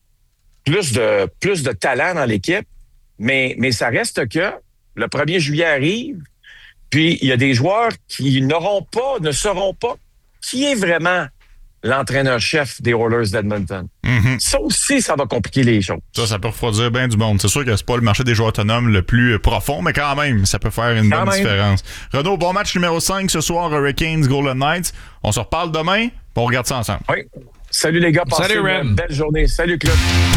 plus de plus de talent dans l'équipe. Mais, mais ça reste que le premier juillet arrive, puis il y a des joueurs qui n'auront pas, ne sauront pas qui est vraiment l'entraîneur-chef des Oilers d'Edmonton. Mm-hmm. Ça aussi, ça va compliquer les choses. Ça, ça peut refroidir bien du monde. C'est sûr que c'est pas le marché des joueurs autonomes le plus profond, mais quand même, ça peut faire une quand bonne même. différence. Renaud, bon match numéro cinq ce soir, Hurricanes, Golden Knights. On se reparle demain, puis on regarde ça ensemble. Oui. Salut les gars, passez une belle journée. Salut Claude.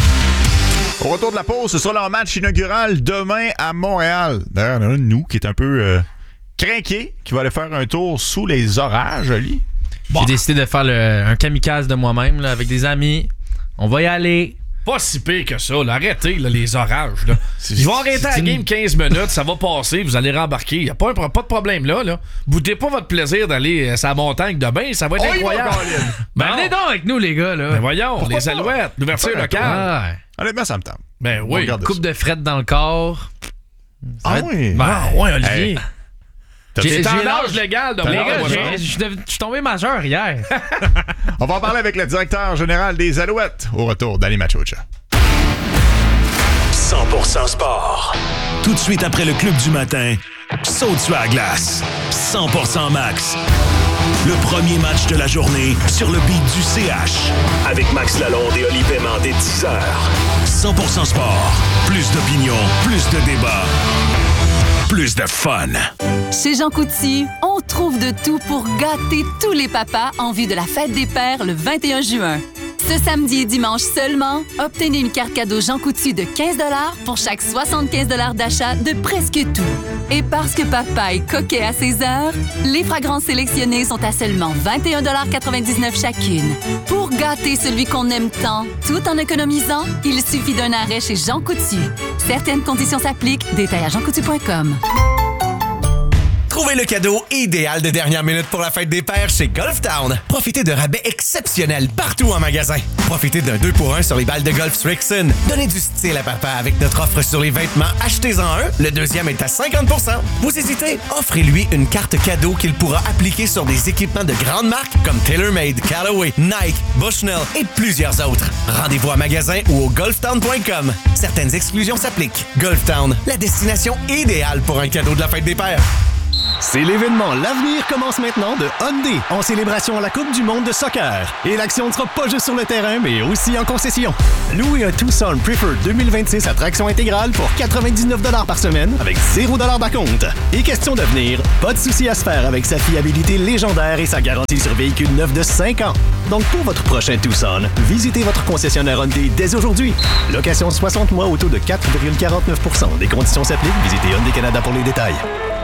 Au retour de la pause, ce sera leur match inaugural demain à Montréal. D'ailleurs, il y en a un de nous qui est un peu euh, crinqué, qui va aller faire un tour sous les orages, Ali. Bon. J'ai décidé de faire le, un kamikaze de moi-même là, avec des amis. On va y aller. Pas si pire que ça. Là. Arrêtez là, les orages. Là. Ils vont arrêter la game quinze minutes, ça va passer, vous allez rembarquer. Il n'y a pas, un, pas de problème là. là. Boudez pas votre plaisir d'aller à la montagne demain, ça va être oh, incroyable. Ben, venez donc avec nous, les gars. Là. Ben voyons, Pourquoi les Alouettes, l'ouverture locale. Ah. Honnêtement, ça me tente. Ben oui. Coupe de fret dans le corps. Ah être... oui. Ben, ah ouais, Olivier. Hey. C'est en âge légal de moi. Je suis tombé majeur hier. On va en parler avec le directeur général des Alouettes au retour d'Ali Machocha. cent pour cent sport. Tout de suite après le club du matin, saute sur la glace. cent pour cent max. Le premier match de la journée sur le beat du C H. Avec Max Lalonde et Oli Paiement dès dix heures. cent pour cent sport. Plus d'opinion, plus de débats, plus de fun. Chez Jean Coutu, on trouve de tout pour gâter tous les papas en vue de la fête des pères le vingt et un juin. Ce samedi et dimanche seulement, obtenez une carte cadeau Jean Coutu de quinze dollars pour chaque soixante-quinze dollars d'achat de presque tout. Et parce que papa est coquet à ses heures, les fragrances sélectionnées sont à seulement vingt et un virgule quatre-vingt-dix-neuf dollars chacune. Pour gâter celui qu'on aime tant, tout en économisant, il suffit d'un arrêt chez Jean Coutu. Certaines conditions s'appliquent. Détails à jean coutu point com. Trouvez le cadeau idéal de dernière minute pour la fête des pères chez Golf Town. Profitez de rabais exceptionnels partout en magasin. Profitez d'un deux pour un sur les balles de golf Strixon. Donnez du style à papa avec notre offre sur les vêtements. Achetez-en un, le deuxième est à cinquante pour cent. Vous hésitez? Offrez-lui une carte cadeau qu'il pourra appliquer sur des équipements de grandes marques comme TaylorMade, Callaway, Nike, Bushnell et plusieurs autres. Rendez-vous à magasin ou au golf town point com. Certaines exclusions s'appliquent. Golf Town, la destination idéale pour un cadeau de la fête des pères. C'est l'événement L'Avenir commence maintenant de Hyundai en célébration à la Coupe du monde de soccer. Et l'action ne sera pas juste sur le terrain, mais aussi en concession. Louez un Tucson Preferred deux mille vingt-six à traction intégrale pour quatre-vingt-dix-neuf dollars par semaine avec zéro dollars d'acompte. Et question d'avenir, pas de souci à se faire avec sa fiabilité légendaire et sa garantie sur véhicule neuf de cinq ans. Donc pour votre prochain Tucson, visitez votre concessionnaire Hyundai dès aujourd'hui. Location soixante mois au taux de quatre virgule quarante-neuf pour cent. Des conditions s'appliquent. Visitez Hyundai Canada pour les détails.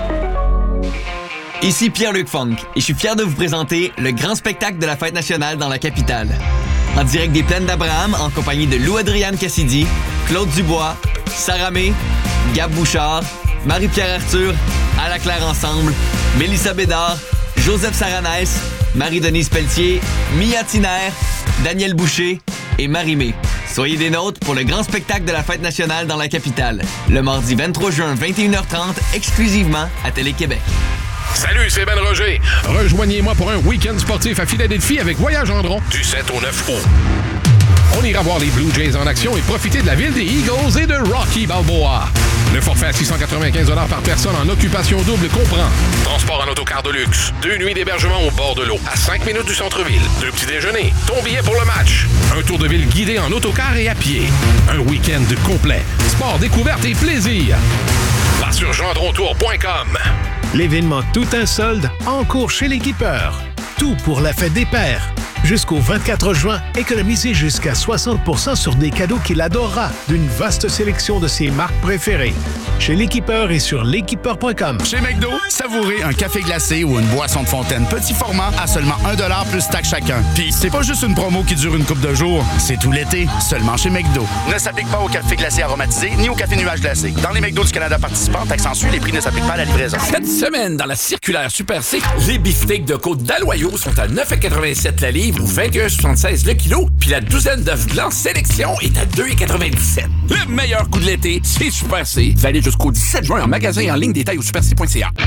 Ici Pierre-Luc Funk et je suis fier de vous présenter le grand spectacle de la Fête nationale dans la capitale. En direct des Plaines d'Abraham, en compagnie de Lou-Adriane Cassidy, Claude Dubois, Sarah May, Gab Bouchard, Marie-Pierre Arthur, À la Claire Ensemble, Mélissa Bédard, Joseph Saranès, Marie-Denise Pelletier, Mia Tiner, Daniel Boucher et Marie-Mé. Soyez des nôtres pour le grand spectacle de la Fête nationale dans la capitale, le mardi vingt-trois juin, vingt et une heures trente, exclusivement à Télé-Québec. Salut, c'est Ben Roger. Rejoignez-moi pour un week-end sportif à Philadelphie avec Voyage Gendron du sept au neuf août. On ira voir les Blue Jays en action et profiter de la ville des Eagles et de Rocky Balboa. Le forfait à six cent quatre-vingt-quinze dollars par personne en occupation double comprend transport en autocar de luxe, deux nuits d'hébergement au bord de l'eau, à cinq minutes du centre-ville, deux petits déjeuners, ton billet pour le match, un tour de ville guidé en autocar et à pied, un week-end complet, sport, découverte et plaisir. Va sur gendron tour point com. L'événement Tout un solde en cours chez l'équipeur. Tout pour la fête des pères. Jusqu'au vingt-quatre juin, économisez jusqu'à soixante pour cent sur des cadeaux qu'il adorera d'une vaste sélection de ses marques préférées. Chez l'équipeur et sur l'équipeur point com. Chez McDo, savourez un café glacé ou une boisson de fontaine petit format à seulement un dollar plus taxe chacun. Puis c'est pas juste une promo qui dure une couple de jours, c'est tout l'été, seulement chez McDo. Ne s'applique pas au café glacé aromatisé ni au café nuage glacé. Dans les McDo du Canada participants, taxe en sus, les prix ne s'appliquent pas à la livraison. Cette semaine, dans la circulaire Super C, les beefsteaks de côte d'Aloyau sont à neuf quatre-vingt-sept la livre ou vingt et un virgule soixante-seize le kilo, puis la douzaine d'œufs blancs sélection est à deux quatre-vingt-dix-sept. Le meilleur coup de l'été, c'est Super C. Valide jusqu'au dix-sept juin en magasin et en ligne, détails au super c point c a.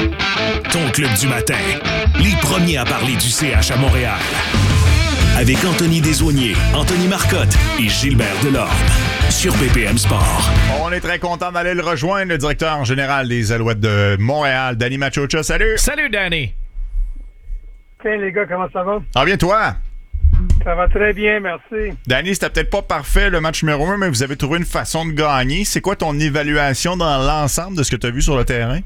Ton club du matin, les premiers à parler du C H à Montréal. Avec Anthony Desaulniers, Anthony Marcotte et Gilbert Delorme. Sur B P M Sport. On est très content d'aller le rejoindre, le directeur général des Alouettes de Montréal, Danny Machocha. Salut! Salut, Danny! Tiens, les gars, comment ça va? Ah bien, toi? Ça va très bien, merci. Danny, c'était peut-être pas parfait le match numéro un, mais vous avez trouvé une façon de gagner. C'est quoi ton évaluation dans l'ensemble de ce que tu as vu sur le terrain?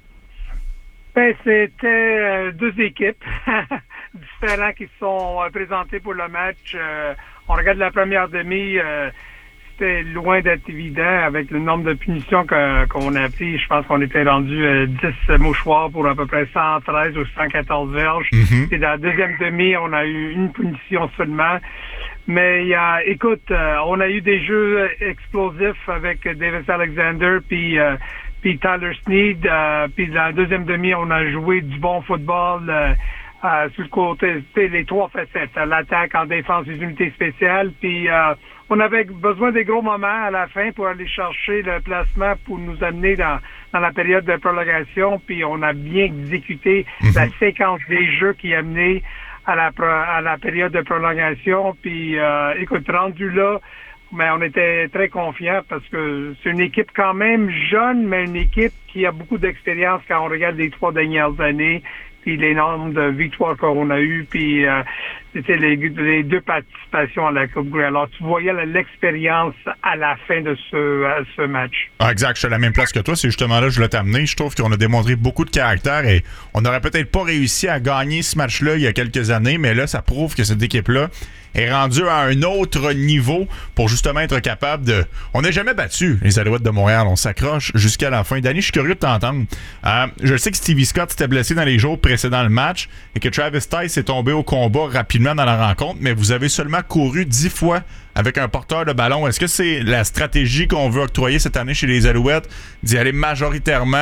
Ben, c'était euh, deux équipes différentes qui se sont euh, présentées pour le match. Euh, on regarde la première demi, euh, c'était loin d'être évident avec le nombre de punitions que, qu'on a pris. Je pense qu'on était rendu euh, dix mouchoirs pour à peu près cent treize ou cent quatorze verges. Mm-hmm. Et dans la deuxième demi, on a eu une punition seulement. Mais il y a, écoute, euh, on a eu des jeux explosifs avec Davis Alexander puis euh, puis Tyler Sneed. Euh, puis dans la deuxième demi, on a joué du bon football euh, euh, sur le côté, les trois facettes, l'attaque, en défense, les unités spéciales. Puis euh, on avait besoin des gros moments à la fin pour aller chercher le placement pour nous amener dans, dans la période de prolongation. Puis on a bien exécuté mm-hmm. la séquence des jeux qui a mené à la, à la période de prolongation. Puis euh, écoute, rendu là, mais on était très confiants parce que c'est une équipe quand même jeune, mais une équipe qui a beaucoup d'expérience quand on regarde les trois dernières années, puis les nombres de victoires qu'on a eues, puis euh, c'était les, les deux participations à la Coupe Grey. Alors, tu voyais l'expérience à la fin de ce, à ce match. Ah, exact, je suis à la même place que toi. C'est justement là que je voulais t'amener. Je trouve qu'on a démontré beaucoup de caractère et on n'aurait peut-être pas réussi à gagner ce match-là il y a quelques années, mais là, ça prouve que cette équipe-là est rendue à un autre niveau pour justement être capable de... On n'a jamais battu les Alouettes de Montréal. On s'accroche jusqu'à la fin. Danny, je suis curieux de t'entendre. Euh, je sais que Stevie Scott s'était blessé dans les jours précédents le match et que Travis Tice est tombé au combat rapidement dans la rencontre, mais vous avez seulement couru dix fois avec un porteur de ballon. Est-ce que c'est la stratégie qu'on veut octroyer cette année chez les Alouettes, d'y aller majoritairement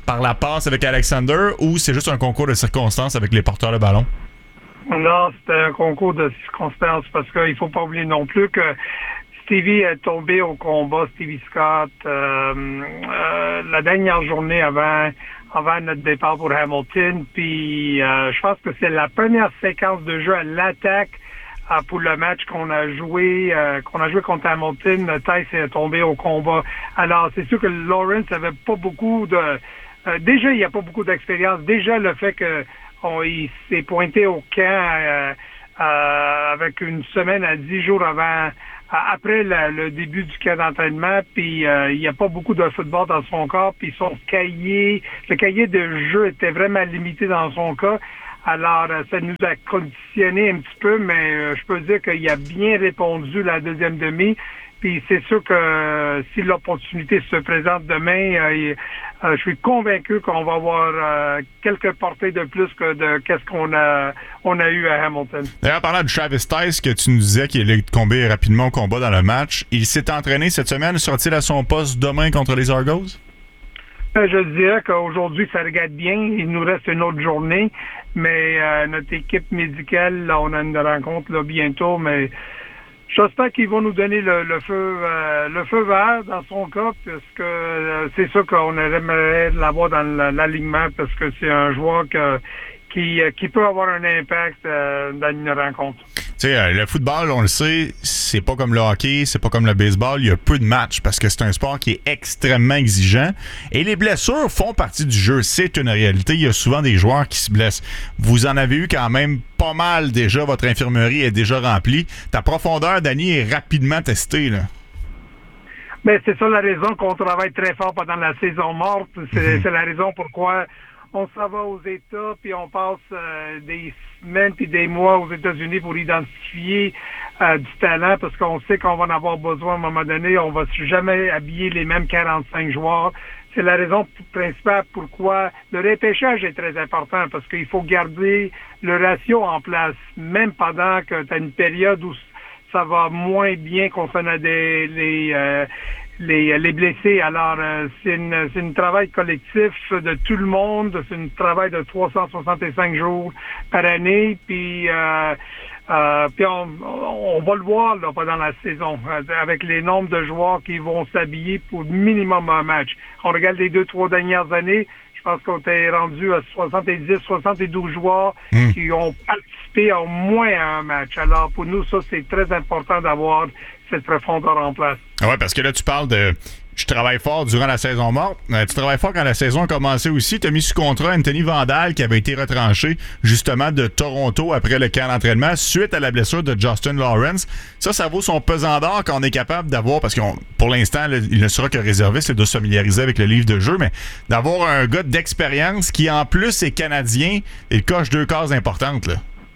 par la passe avec Alexander ou c'est juste un concours de circonstances avec les porteurs de ballon? Non, c'était un concours de circonstances parce qu'il ne faut pas oublier non plus que Stevie est tombé au combat, Stevie Scott, euh, euh, la dernière journée avant, avant notre départ pour Hamilton. Puis euh, je pense que c'est la première séquence de jeu à l'attaque euh, pour le match qu'on a joué euh, qu'on a joué contre Hamilton. Tice est tombé au combat. Alors c'est sûr que Lawrence avait pas beaucoup de... Euh, déjà, il n'y a pas beaucoup d'expérience. Déjà, le fait que on, il s'est pointé au camp euh, euh, avec une semaine à dix jours avant... Après la, le début du camp d'entraînement, puis euh, il n'y a pas beaucoup de football dans son corps, puis son cahier, le cahier de jeu était vraiment limité dans son cas. Alors, euh, ça nous a conditionné un petit peu, mais euh, je peux dire qu'il a bien répondu la deuxième demi. Puis c'est sûr que euh, si l'opportunité se présente demain, euh, euh, je suis convaincu qu'on va avoir euh, quelques portées de plus que de qu'est-ce qu'on a on a eu à Hamilton. D'ailleurs, parlant de Travis Tice, que tu nous disais qu'il allait tomber rapidement au combat dans le match, il s'est entraîné cette semaine. Sera-t-il à son poste demain contre les Argos? Euh, je dirais qu'aujourd'hui, ça regarde bien. Il nous reste une autre journée, mais euh, notre équipe médicale, là, on a une rencontre là, bientôt, mais j'espère qu'ils vont nous donner le, le feu euh, le feu vert dans son cas, parce que euh, c'est sûr qu'on aimerait l'avoir dans l'alignement, parce que c'est un joueur que, qui, qui peut avoir un impact euh, dans une rencontre. Tu sais, le football, on le sait, c'est pas comme le hockey, c'est pas comme le baseball. Il y a peu de matchs parce que c'est un sport qui est extrêmement exigeant. Et les blessures font partie du jeu. C'est une réalité. Il y a souvent des joueurs qui se blessent. Vous en avez eu quand même pas mal déjà. Votre infirmerie est déjà remplie. Ta profondeur, Danny, est rapidement testée, là. Ben, c'est ça la raison qu'on travaille très fort pendant la saison morte. C'est, mm-hmm. c'est la raison pourquoi on s'en va aux États, puis on passe euh, des semaines puis des mois aux États-Unis pour identifier euh, du talent, parce qu'on sait qu'on va en avoir besoin à un moment donné. On va jamais habiller les mêmes quarante-cinq joueurs. C'est la raison principale pourquoi le repêchage est très important, parce qu'il faut garder le ratio en place, même pendant que tu as une période où ça va moins bien concernant des, les... Euh, Les, les blessés. Alors, euh, c'est une, c'est un travail collectif de tout le monde. C'est un travail de trois cent soixante-cinq jours par année. Puis, euh, euh, puis on, on va le voir là, pendant la saison, avec les nombres de joueurs qui vont s'habiller pour minimum un match. On regarde les deux, trois dernières années. Je pense qu'on est rendu à soixante-dix, soixante-douze joueurs mmh. qui ont participé au moins à un match. Alors, pour nous, ça, c'est très important d'avoir cette profondeur en place. Ah ouais, parce que là, tu parles de je travaille fort durant la saison morte. Euh, tu travailles fort quand la saison a commencé aussi. Tu as mis sous contrat Anthony Vandal qui avait été retranché justement de Toronto après le camp d'entraînement suite à la blessure de Justin Lawrence. Ça, ça vaut son pesant d'or quand on est capable d'avoir, parce que pour l'instant, là, il ne sera que réserviste de se familiariser avec le livre de jeu, mais d'avoir un gars d'expérience qui en plus est canadien et coche deux cases importantes, là.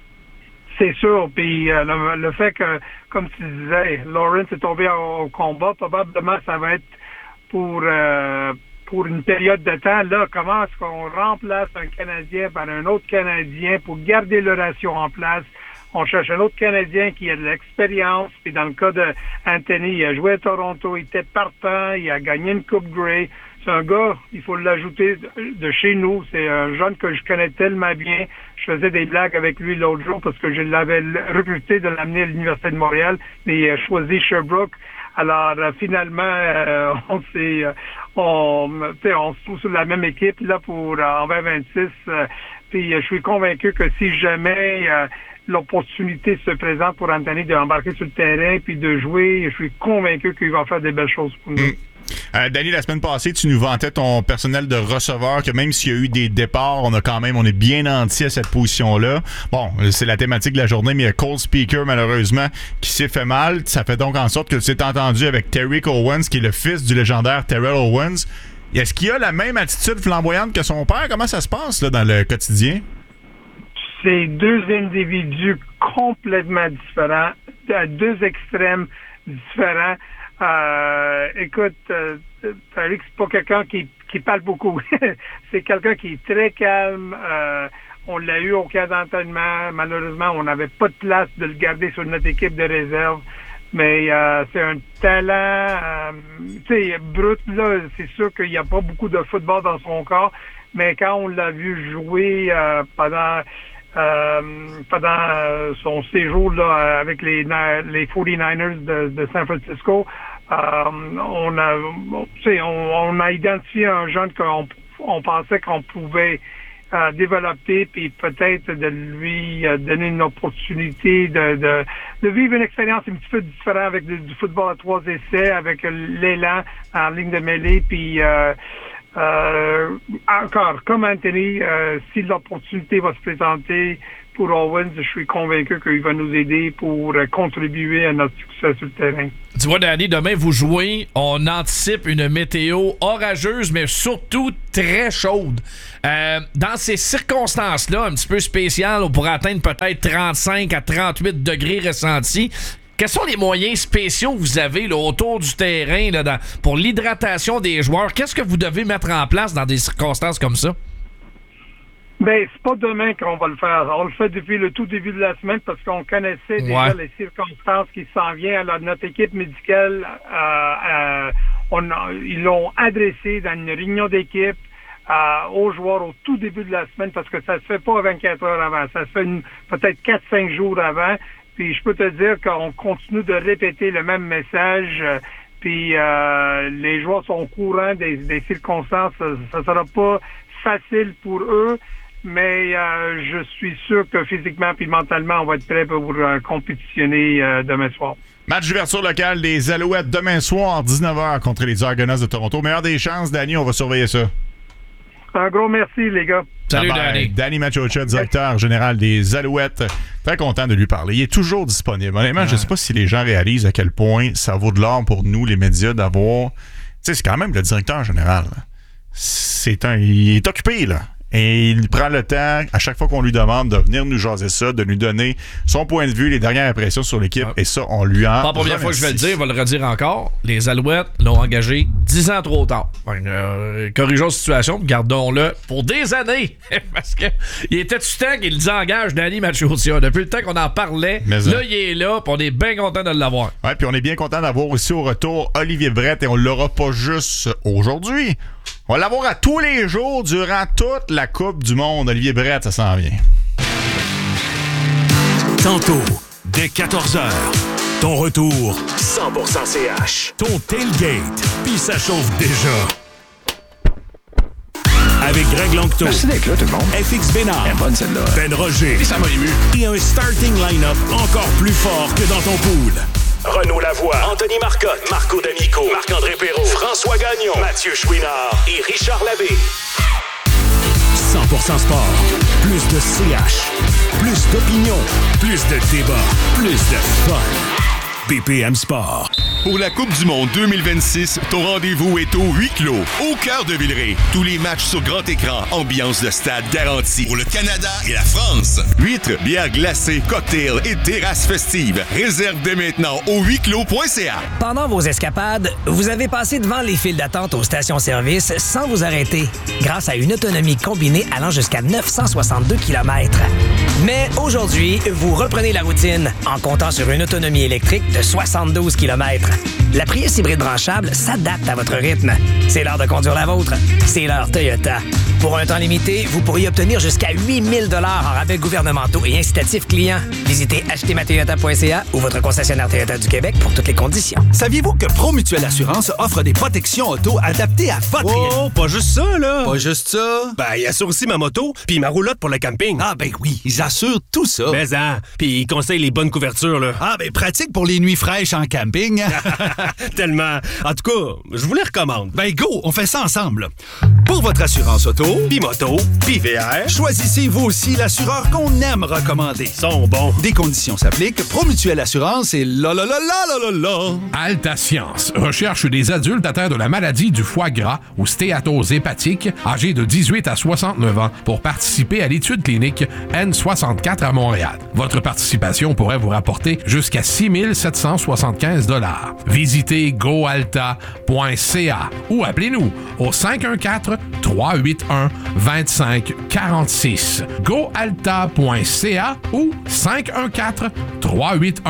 C'est sûr. Puis euh, le, le fait que, comme tu disais, Lawrence est tombé au, au combat, probablement ça va être pour euh, pour une période de temps. Là, comment est-ce qu'on remplace un Canadien par un autre Canadien pour garder le ratio en place? On cherche un autre Canadien qui a de l'expérience. Puis dans le cas de Anthony, il a joué à Toronto, il était partant, il a gagné une Coupe Grey. C'est un gars, il faut l'ajouter de chez nous. C'est un jeune que je connais tellement bien. Je faisais des blagues avec lui l'autre jour parce que je l'avais recruté de l'amener à l'Université de Montréal, mais il a choisi Sherbrooke. Alors, euh, finalement, euh, on s'est, euh, on, on se trouve sur la même équipe là pour euh, en vingt vingt-six. Euh, puis, euh, je suis convaincu que si jamais euh, l'opportunité se présente pour Anthony d'embarquer sur le terrain puis de jouer, je suis convaincu qu'il va faire des belles choses pour nous. Mm. Euh, Danny, la semaine passée, tu nous vantais ton personnel de receveur, que même s'il y a eu des départs, on a quand même, on est bien entier à cette position-là. Bon, c'est la thématique de la journée, mais il y a Cole Speaker, malheureusement, qui s'est fait mal. Ça fait donc en sorte que tu t'es entendu avec Terry Owens, qui est le fils du légendaire Terrell Owens. Est-ce qu'il a la même attitude flamboyante que son père? Comment ça se passe là, dans le quotidien? C'est deux individus complètement différents, à deux extrêmes différents. Euh, écoute, euh, Tariq, c'est pas quelqu'un qui, qui parle beaucoup. C'est quelqu'un qui est très calme. Euh, on l'a eu au camp d'entraînement. Malheureusement, on n'avait pas de place de le garder sur notre équipe de réserve. Mais euh, c'est un talent, euh, tu sais, brut, là, c'est sûr qu'il n'y a pas beaucoup de football dans son corps, mais quand on l'a vu jouer euh, pendant euh, pendant euh, son séjour là avec les les forty-niners de, de San Francisco, euh, on a tu sais, on, on a identifié un jeune qu'on on pensait qu'on pouvait euh, développer, puis peut-être de lui euh, donner une opportunité de, de, de vivre une expérience un petit peu différente avec du, du football à trois essais, avec l'élan en ligne de mêlée, puis euh, euh, encore, comme Anthony, euh, si l'opportunité va se présenter pour Owens, je suis convaincu qu'il va nous aider pour euh, contribuer à notre succès sur le terrain. Tu vois, Danny, demain, vous jouez, on anticipe une météo orageuse, mais surtout très chaude. Euh, dans ces circonstances-là, un petit peu spéciales, on pourrait atteindre peut-être trente-cinq à trente-huit degrés ressentis. Quels sont les moyens spéciaux que vous avez là, autour du terrain là, dans, pour l'hydratation des joueurs? Qu'est-ce que vous devez mettre en place dans des circonstances comme ça? Ben, c'est pas demain qu'on va le faire. On le fait depuis le tout début de la semaine parce qu'on connaissait déjà ouais. les circonstances qui s'en viennent. Alors, notre équipe médicale, euh, euh, on a, ils l'ont adressé dans une réunion d'équipe euh, aux joueurs au tout début de la semaine parce que ça se fait pas vingt-quatre heures avant. Ça se fait une, peut-être quatre cinq jours avant. Puis je peux te dire qu'on continue de répéter le même message. Euh, puis euh, les joueurs sont au courant des, des circonstances. Ça, ça sera pas facile pour eux. Mais euh, je suis sûr que physiquement et mentalement, on va être prêt pour euh, compétitionner euh, demain soir. Match d'ouverture locale des Alouettes demain soir, dix-neuf heures contre les Argonauts de Toronto. Meilleure des chances, Danny, on va surveiller ça. Un gros merci, les gars. Salut, Danny. Danny Machocha, directeur général des Alouettes. Très content de lui parler. Il est toujours disponible. Honnêtement, ouais. je ne sais pas si les gens réalisent à quel point ça vaut de l'or pour nous, les médias, d'avoir... Tu sais, c'est quand même le directeur général. C'est un... Il est occupé, là. Et il prend le temps, à chaque fois qu'on lui demande de venir nous jaser ça, de nous donner son point de vue, les dernières impressions sur l'équipe. Ah. Et ça, on lui en... Pas la première fois que je vais le dire, je vais le redire encore. Les Alouettes l'ont engagé dix ans trop tard. Enfin, euh, corrigeons la situation, gardons-le pour des années. Parce que il était tout temps qu'il nous engage, Danny Machocha. Depuis le temps qu'on en parlait, Mais là, ça. il est là, puis on est bien content de l'avoir. Ouais, puis on est bien content d'avoir aussi au retour Olivier Brett, et on l'aura pas juste aujourd'hui. On va l'avoir à tous les jours durant toute la Coupe du Monde. Olivier Brett, ça s'en vient. Tantôt, dès quatorze heures, ton retour cent pour cent C H. Ton tailgate, puis ça chauffe déjà. Avec Greg Longto. Merci d'être là, tout le monde. F X Bénard. Elle est bonne, celle-là. Ben Roger. Et ça m'a ému. Et un starting line-up encore plus fort que dans ton pool. Renaud Lavoie, Anthony Marcotte, Marco D'Amico, Marc-André Perrault, François Gagnon, Mathieu Chouinard et Richard Labbé. cent pour cent sport. Plus de C H. Plus d'opinion. Plus de débat. Plus de fun. B P M Sport. Pour la Coupe du Monde deux mille vingt-six, ton rendez-vous est au huis clos, au cœur de Villeray. Tous les matchs sur grand écran, ambiance de stade garantie. Pour le Canada et la France. Huîtres, bières glacées, cocktails et terrasses festives. Réserve dès maintenant au huis clos point c a. Pendant vos escapades, vous avez passé devant les files d'attente aux stations-service sans vous arrêter, grâce à une autonomie combinée allant jusqu'à neuf cent soixante-deux kilomètres. Mais aujourd'hui, vous reprenez la routine en comptant sur une autonomie électrique de soixante-douze kilomètres. La Prius hybride branchable s'adapte à votre rythme. C'est l'heure de conduire la vôtre. C'est l'heure Toyota. Pour un temps limité, vous pourriez obtenir jusqu'à huit mille dollars en rabais gouvernementaux et incitatifs clients. Visitez acheter ma toyota point c a ou votre concessionnaire Toyota du Québec pour toutes les conditions. Saviez-vous que Promutuelle Assurance offre des protections auto adaptées à votre... Oh, pas juste ça, là! Pas juste ça? Ben, ils assurent aussi ma moto puis ma roulotte pour le camping. Ah, ben oui, ils assurent tout ça. Mais hein, puis ils conseillent les bonnes couvertures, là. Ah, ben pratique pour les nuits fraîches en camping. Tellement. En tout cas, je vous les recommande. Ben go, on fait ça ensemble. Pour votre assurance auto, puis moto, puis V R, choisissez vous aussi l'assureur qu'on aime recommander. Ils sont bons. Des conditions s'appliquent. Promutuelle Assurance et la la la la la la la. Alta Science recherche des adultes atteints de la maladie du foie gras ou stéatose hépatique, âgés de dix-huit à soixante-neuf ans, pour participer à l'étude clinique N soixante-quatre à Montréal. Votre participation pourrait vous rapporter jusqu'à six mille sept cent soixante-quinze dollars. Visitez go alta point c a ou appelez-nous au cinq un quatre, trois huit un, deux cinq quatre six. go alta point c a ou cinq un quatre, trois huit un,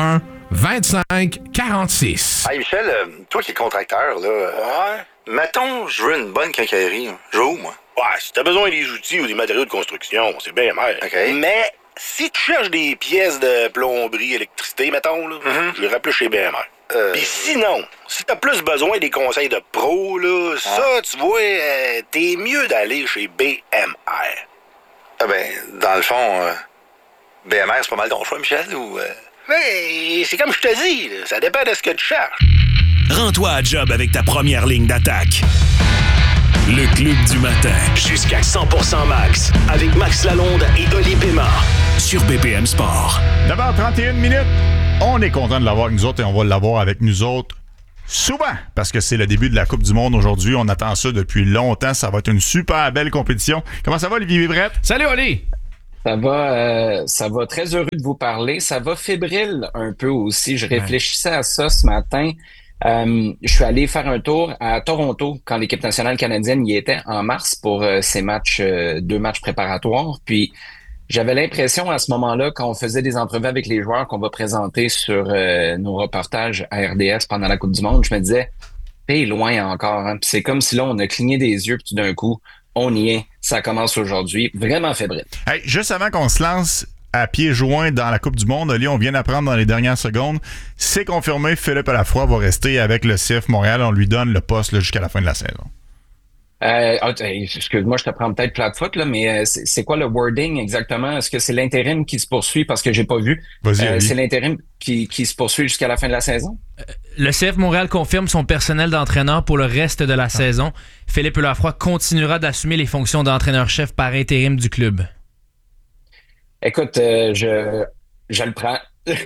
vingt-cinq quarante-six. Hey Michel, euh, toi qui es contracteur, là, euh, ouais. Mettons, je veux une bonne quincaillerie. Je veux où, moi? Ouais, si t'as besoin des outils ou des matériaux de construction, c'est bien mal. OK. Mais si tu cherches des pièces de plomberie, électricité, mettons, là, mm-hmm. je irais plus chez B M R. Euh... Puis sinon, si t'as plus besoin des conseils de pro, là, ah. ça, tu vois, euh, t'es mieux d'aller chez B M R. Ah ben, dans le fond, euh, B M R, c'est pas mal ton choix, Michel, ou... Euh... Mais c'est comme je te dis, là, ça dépend de ce que tu cherches. Rends-toi à job avec ta première ligne d'attaque. Le Club du matin. Jusqu'à cent pour cent max. Avec Max Lalonde et Oli Pémard. Sur B P M Sport. neuf heures trente et une minutes. On est content de l'avoir avec nous autres et on va l'avoir avec nous autres souvent. Parce que c'est le début de la Coupe du Monde aujourd'hui. On attend ça depuis longtemps. Ça va être une super belle compétition. Comment ça va, Olivier Brett? Salut, Oli! Ça va, euh, ça va très heureux de vous parler. Ça va fébrile un peu aussi. Je réfléchissais à ça ce matin. Euh, je suis allé faire un tour à Toronto quand l'équipe nationale canadienne y était en mars pour euh, ces matchs, euh, deux matchs préparatoires. Puis j'avais l'impression à ce moment-là, quand on faisait des entrevues avec les joueurs qu'on va présenter sur euh, nos reportages à R D S pendant la Coupe du Monde, je me disais, t'es loin encore. Hein? Puis c'est comme si là, on a cligné des yeux, puis tout d'un coup, on y est. Ça commence aujourd'hui. Vraiment fébrile. Hey, juste avant qu'on se lance à pieds joints dans la Coupe du Monde, Oli, on vient d'apprendre dans les dernières secondes, c'est confirmé, Philippe Lafroy va rester avec le C F Montréal. On lui donne le poste là, jusqu'à la fin de la saison. Euh, excuse-moi, je te prends peut-être plate-foot, là, mais euh, c'est, c'est quoi le wording exactement? Est-ce que c'est l'intérim qui se poursuit? Parce que j'ai pas vu. Vas-y, euh, c'est l'intérim qui, qui se poursuit jusqu'à la fin de la saison? Le C F Montréal confirme son personnel d'entraîneur pour le reste de la ah. saison. Philippe Lafroy continuera d'assumer les fonctions d'entraîneur-chef par intérim du club. Écoute, euh, je, je le prends.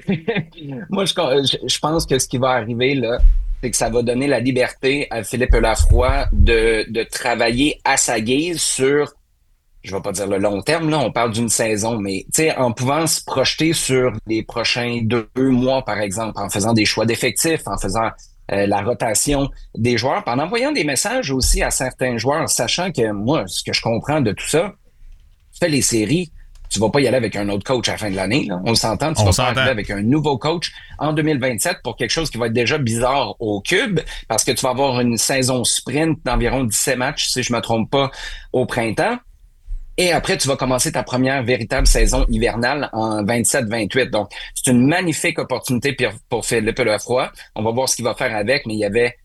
Moi, je, je pense que ce qui va arriver, là, c'est que ça va donner la liberté à Philippe Lafroy de, de travailler à sa guise sur, je vais pas dire le long terme, là, on parle d'une saison, mais tu sais, en pouvant se projeter sur les prochains deux, deux mois, par exemple, en faisant des choix d'effectifs, en faisant euh, la rotation des joueurs, en envoyant des messages aussi à certains joueurs, sachant que moi, ce que je comprends de tout ça, tu fais les séries, tu vas pas y aller avec un autre coach à la fin de l'année. Là. On s'entend, tu On vas s'entend. pas arriver avec un nouveau coach en deux mille vingt-sept pour quelque chose qui va être déjà bizarre au Cube, parce que tu vas avoir une saison sprint d'environ dix-sept matchs, si je me trompe pas, au printemps. Et après, tu vas commencer ta première véritable saison hivernale en vingt-sept vingt-huit. Donc, c'est une magnifique opportunité pour, pour Philippe Lafroy. On va voir ce qu'il va faire avec, mais il y avait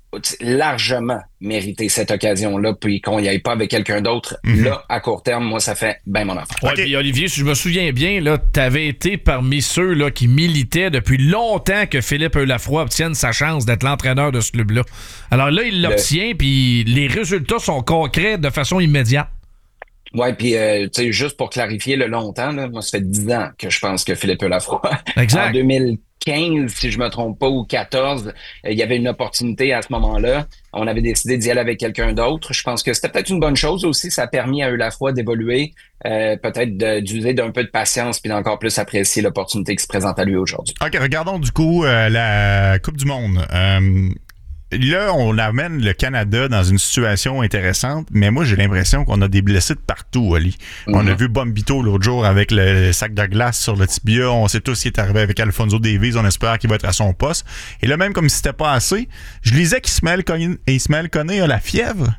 largement mérité cette occasion-là, puis qu'on n'y aille pas avec quelqu'un d'autre, mm-hmm. là, à court terme, moi, ça fait bien mon affaire. Ouais, okay. Puis Olivier, si je me souviens bien, là, t'avais été parmi ceux là, qui militaient depuis longtemps que Philippe Lafroy obtienne sa chance d'être l'entraîneur de ce club-là. Alors là, il l'obtient, Le... puis les résultats sont concrets de façon immédiate. Ouais, puis euh, tu sais, juste pour clarifier le longtemps, là, moi, ça fait dix ans que je pense que Philippe Lafroy, exact. En deux mille quinze, si je me trompe pas, ou quatorze, il euh, y avait une opportunité à ce moment-là. On avait décidé d'y aller avec quelqu'un d'autre. Je pense que c'était peut-être une bonne chose aussi. Ça a permis à Lafroy d'évoluer, euh, peut-être de, d'user d'un peu de patience puis d'encore plus apprécier l'opportunité qui se présente à lui aujourd'hui. OK, regardons du coup euh, la Coupe du Monde. Euh, Là, on amène le Canada dans une situation intéressante, mais moi, j'ai l'impression qu'on a des blessés de partout, Oli. Mm-hmm. On a vu Bombito l'autre jour avec le sac de glace sur le tibia. On sait tous ce qui est arrivé avec Alfonso Davies. On espère qu'il va être à son poste. Et là, même comme si c'était pas assez, je lisais qu'Ismaël Koné, Ismaël Koné a la fièvre.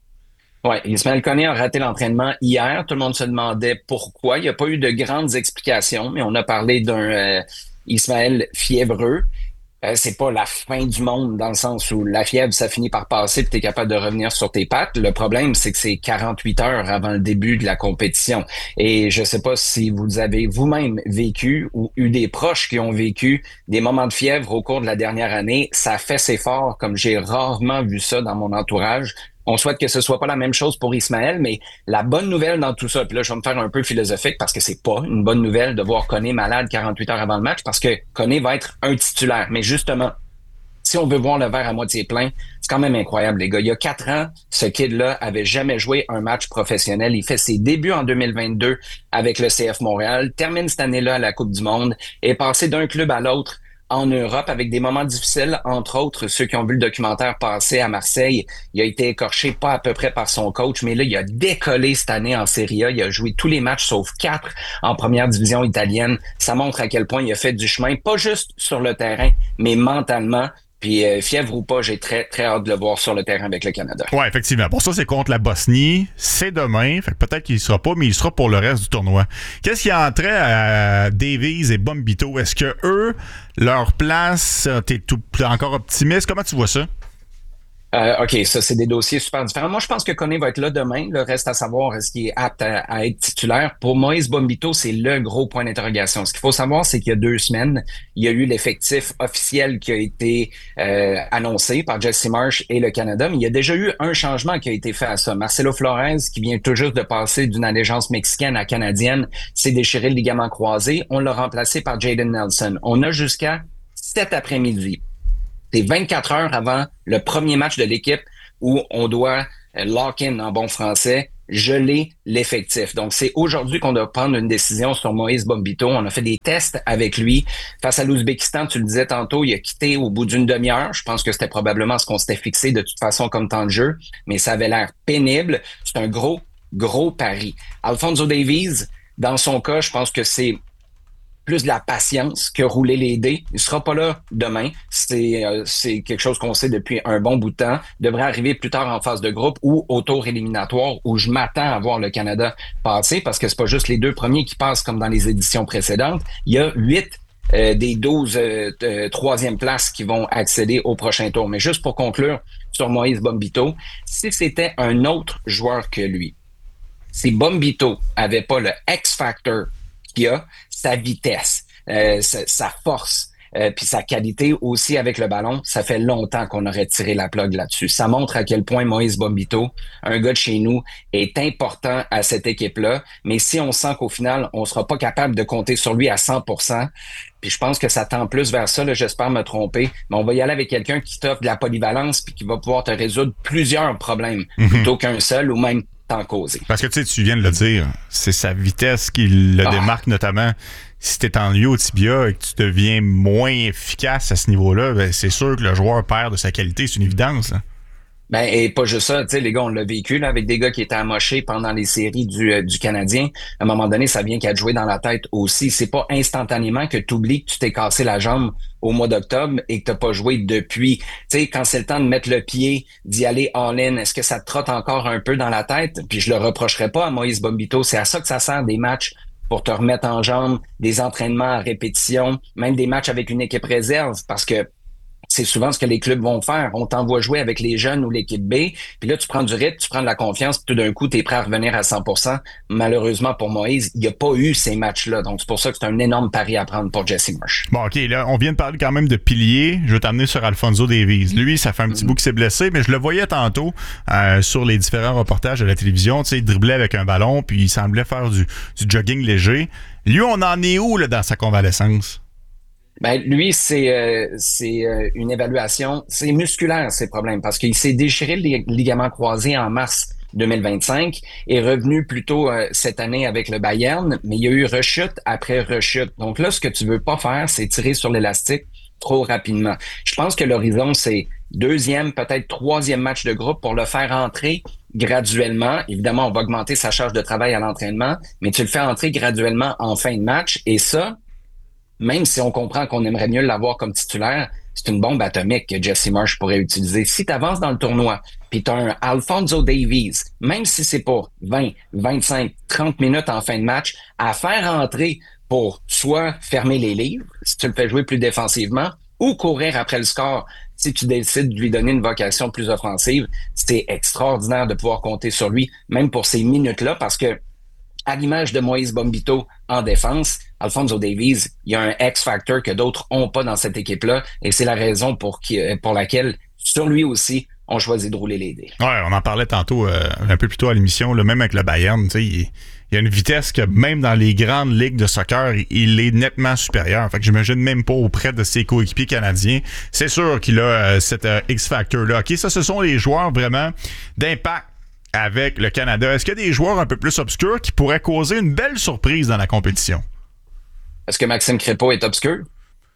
Oui, Ismaël Koné a raté l'entraînement hier. Tout le monde se demandait pourquoi. Il n'y a pas eu de grandes explications, mais on a parlé d'un euh, Ismaël fiévreux. Euh, c'est pas la fin du monde dans le sens où la fièvre, ça finit par passer puis t'es capable de revenir sur tes pattes. Le problème, c'est que c'est quarante-huit heures avant le début de la compétition. Et je sais pas si vous avez vous-même vécu ou eu des proches qui ont vécu des moments de fièvre au cours de la dernière année. Ça fait ses forts, comme j'ai rarement vu ça dans mon entourage. On souhaite que ce soit pas la même chose pour Ismaël, mais la bonne nouvelle dans tout ça, puis là, je vais me faire un peu philosophique parce que c'est pas une bonne nouvelle de voir Koné malade quarante-huit heures avant le match parce que Koné va être un titulaire. Mais justement, si on veut voir le verre à moitié plein, c'est quand même incroyable, les gars. Il y a quatre ans, ce kid-là avait jamais joué un match professionnel. Il fait ses débuts en deux mille vingt-deux avec le C F Montréal, termine cette année-là à la Coupe du Monde et passé d'un club à l'autre en Europe avec des moments difficiles, entre autres ceux qui ont vu le documentaire passer à Marseille. Il a été écorché pas à peu près par son coach, mais là, il a décollé cette année en Serie A. Il a joué tous les matchs sauf quatre en première division italienne. Ça montre à quel point il a fait du chemin, pas juste sur le terrain, mais mentalement. Puis, euh, fièvre ou pas, j'ai très, très hâte de le voir sur le terrain avec le Canada. Ouais, effectivement. Pour ça, c'est contre la Bosnie. C'est demain. Fait que peut-être qu'il ne sera pas, mais il sera pour le reste du tournoi. Qu'est-ce qui a entrait à Davies et Bombito? Est-ce que eux, leur place, t'es tout, encore optimiste? Comment tu vois ça? Euh, OK, ça, c'est des dossiers super différents. Moi, je pense que Koné va être là demain. Le reste à savoir, est-ce qu'il est apte à, à être titulaire? Pour Moïse Bombito, c'est le gros point d'interrogation. Ce qu'il faut savoir, c'est qu'il y a deux semaines, il y a eu l'effectif officiel qui a été euh, annoncé par Jesse Marsh et le Canada, mais il y a déjà eu un changement qui a été fait à ça. Marcelo Flores, qui vient tout juste de passer d'une allégeance mexicaine à canadienne, s'est déchiré le ligament croisé. On l'a remplacé par Jaden Nelson. On a jusqu'à cet après-midi. C'est vingt-quatre heures avant le premier match de l'équipe où on doit lock-in en bon français, geler l'effectif. Donc, c'est aujourd'hui qu'on doit prendre une décision sur Moïse Bombito. On a fait des tests avec lui. Face à l'Ouzbékistan, tu le disais tantôt, il a quitté au bout d'une demi-heure. Je pense que c'était probablement ce qu'on s'était fixé de toute façon comme temps de jeu, mais ça avait l'air pénible. C'est un gros, gros pari. Alphonso Davies, dans son cas, je pense que c'est plus de la patience que rouler les dés. Il sera pas là demain. C'est euh, c'est quelque chose qu'on sait depuis un bon bout de temps. Il devrait arriver plus tard en phase de groupe ou au tour éliminatoire où je m'attends à voir le Canada passer parce que c'est pas juste les deux premiers qui passent comme dans les éditions précédentes. Il y a huit euh, des douze euh, euh, troisième places qui vont accéder au prochain tour. Mais juste pour conclure sur Moïse Bombito, si c'était un autre joueur que lui, si Bombito avait pas le X-Factor qu'il a, sa vitesse, euh, sa, sa force, euh, puis sa qualité aussi avec le ballon, ça fait longtemps qu'on aurait tiré la plug là-dessus. Ça montre à quel point Moïse Bombito, un gars de chez nous, est important à cette équipe-là. Mais si on sent qu'au final, on sera pas capable de compter sur lui à cent pour cent, puis je pense que ça tend plus vers ça, là, j'espère me tromper, mais on va y aller avec quelqu'un qui t'offre de la polyvalence puis qui va pouvoir te résoudre plusieurs problèmes mm-hmm. plutôt qu'un seul ou même t'en causer. Parce que tu sais, tu viens de le dire, c'est sa vitesse qui le ah. démarque notamment. Si t'es en lieu au tibia et que tu deviens moins efficace à ce niveau-là, ben c'est sûr que le joueur perd de sa qualité, c'est une évidence. Hein. Ben, et pas juste ça, tu sais, les gars, on l'a vécu, là, avec des gars qui étaient amochés pendant les séries du, euh, du Canadien. À un moment donné, ça vient qu'à te jouer dans la tête aussi. C'est pas instantanément que tu oublies que tu t'es cassé la jambe au mois d'octobre et que t'as pas joué depuis. Tu sais, quand c'est le temps de mettre le pied, d'y aller all-in, est-ce que ça te trotte encore un peu dans la tête? Puis je le reprocherai pas à Moïse Bombito. C'est à ça que ça sert des matchs pour te remettre en jambes, des entraînements à répétition, même des matchs avec une équipe réserve, parce que c'est souvent ce que les clubs vont faire. On t'envoie jouer avec les jeunes ou l'équipe B, puis là, tu prends du rythme, tu prends de la confiance, puis tout d'un coup, tu es prêt à revenir à cent pour cent. Malheureusement, pour Moïse, il n'y a pas eu ces matchs-là. Donc, c'est pour ça que c'est un énorme pari à prendre pour Jesse Marsh. Bon, OK, là, on vient de parler quand même de pilier. Je vais t'amener sur Alphonso Davies. Lui, ça fait un petit mm-hmm. bout qu'il s'est blessé, mais je le voyais tantôt euh, sur les différents reportages de la télévision. Tu sais, il driblait avec un ballon, puis il semblait faire du, du jogging léger. Lui, on en est où là, dans sa convalescence? Ben lui, c'est euh, c'est euh, une évaluation, c'est musculaire ces problèmes parce qu'il s'est déchiré le ligament croisé en mars deux mille vingt-cinq, est revenu plus tôt euh, cette année avec le Bayern, mais il y a eu rechute après rechute. Donc là, ce que tu veux pas faire, c'est tirer sur l'élastique trop rapidement. Je pense que l'horizon, c'est deuxième, peut-être troisième match de groupe pour le faire entrer graduellement. Évidemment, on va augmenter sa charge de travail à l'entraînement, mais tu le fais entrer graduellement en fin de match et ça, même si on comprend qu'on aimerait mieux l'avoir comme titulaire, c'est une bombe atomique que Jesse Marsh pourrait utiliser. Si tu avances dans le tournoi, puis tu as un Alphonso Davies, même si c'est pour vingt, vingt-cinq, trente minutes en fin de match, à faire entrer pour soit fermer les livres, si tu le fais jouer plus défensivement, ou courir après le score, si tu décides de lui donner une vocation plus offensive, c'est extraordinaire de pouvoir compter sur lui, même pour ces minutes-là, parce que à l'image de Moïse Bombito en défense, Alphonso Davies, il y a un X-Factor que d'autres ont pas dans cette équipe-là et c'est la raison pour, qui, pour laquelle, sur lui aussi, on choisit de rouler les dés. Ouais, on en parlait tantôt, euh, un peu plus tôt à l'émission, là, même avec le Bayern, tu sais, il, il y a une vitesse que même dans les grandes ligues de soccer, il est nettement supérieur. Fait que j'imagine même pas auprès de ses coéquipiers canadiens. C'est sûr qu'il a euh, cet euh, X-Factor-là. OK, ça, ce sont les joueurs vraiment d'impact avec le Canada. Est-ce qu'il y a des joueurs un peu plus obscurs qui pourraient causer une belle surprise dans la compétition? Est-ce que Maxime Crépeau est obscur?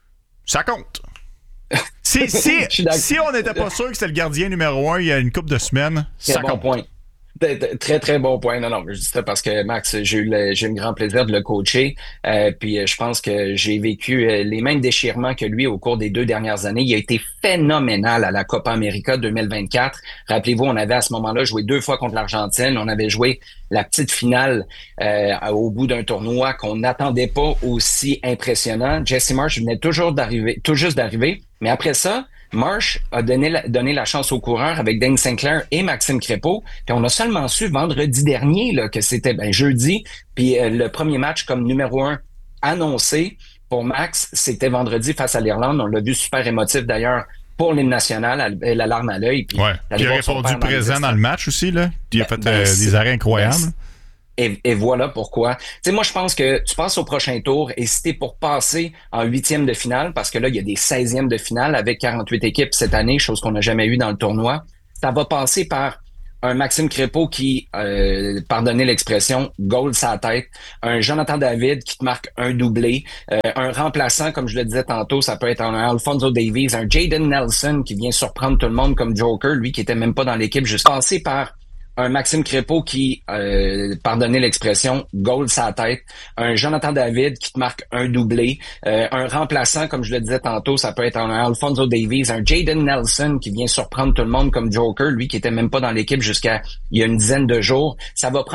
Ça compte. Si, si, si on n'était pas sûr que c'était le gardien numéro un il y a une couple de semaines, ça bon compte. Point. Très, très bon point. Non, non, je dis ça parce que Max, j'ai eu le, j'ai eu le grand plaisir de le coacher. Euh, puis je pense que j'ai vécu les mêmes déchirements que lui au cours des deux dernières années. Il a été phénoménal à la Copa América deux mille vingt-quatre. Rappelez-vous, on avait à ce moment-là joué deux fois contre l'Argentine. On avait joué la petite finale euh, au bout d'un tournoi qu'on n'attendait pas aussi impressionnant. Jesse Marsh venait toujours d'arriver, tout juste d'arriver. Mais après ça, Marsh a donné la, donné la chance aux coureurs avec Dane Sinclair et Maxime Crépeau. Puis on a seulement su vendredi dernier là, que c'était ben, jeudi. Puis euh, le premier match comme numéro un annoncé pour Max, c'était vendredi face à l'Irlande. On l'a vu super émotif d'ailleurs pour l'hymne national, la larme à l'œil. Puis ouais. Il a répondu présent dans le match aussi. Là. Il a fait ben, euh, des arrêts incroyables. Ben, Et, et voilà pourquoi. Tu sais, moi, je pense que tu passes au prochain tour et si t'es pour passer en huitième de finale, parce que là, il y a des seizièmes de finale avec quarante-huit équipes cette année, chose qu'on n'a jamais eu dans le tournoi, ça va passer par un Maxime Crépeau qui, euh, pardonnez l'expression, goal sa tête, un Jonathan David qui te marque un doublé, euh, un remplaçant, comme je le disais tantôt, ça peut être un Alphonso Davies, un Jaden Nelson qui vient surprendre tout le monde comme Joker, lui qui était même pas dans l'équipe, juste passer par un Maxime Crépeau qui, euh, pardonnez l'expression, goal sa tête, un Jonathan David qui te marque un doublé, euh, un remplaçant, comme je le disais tantôt, ça peut être un Alphonso Davies, un Jaden Nelson qui vient surprendre tout le monde comme Joker, lui qui était même pas dans l'équipe jusqu'à il y a une dizaine de jours. Ça va prendre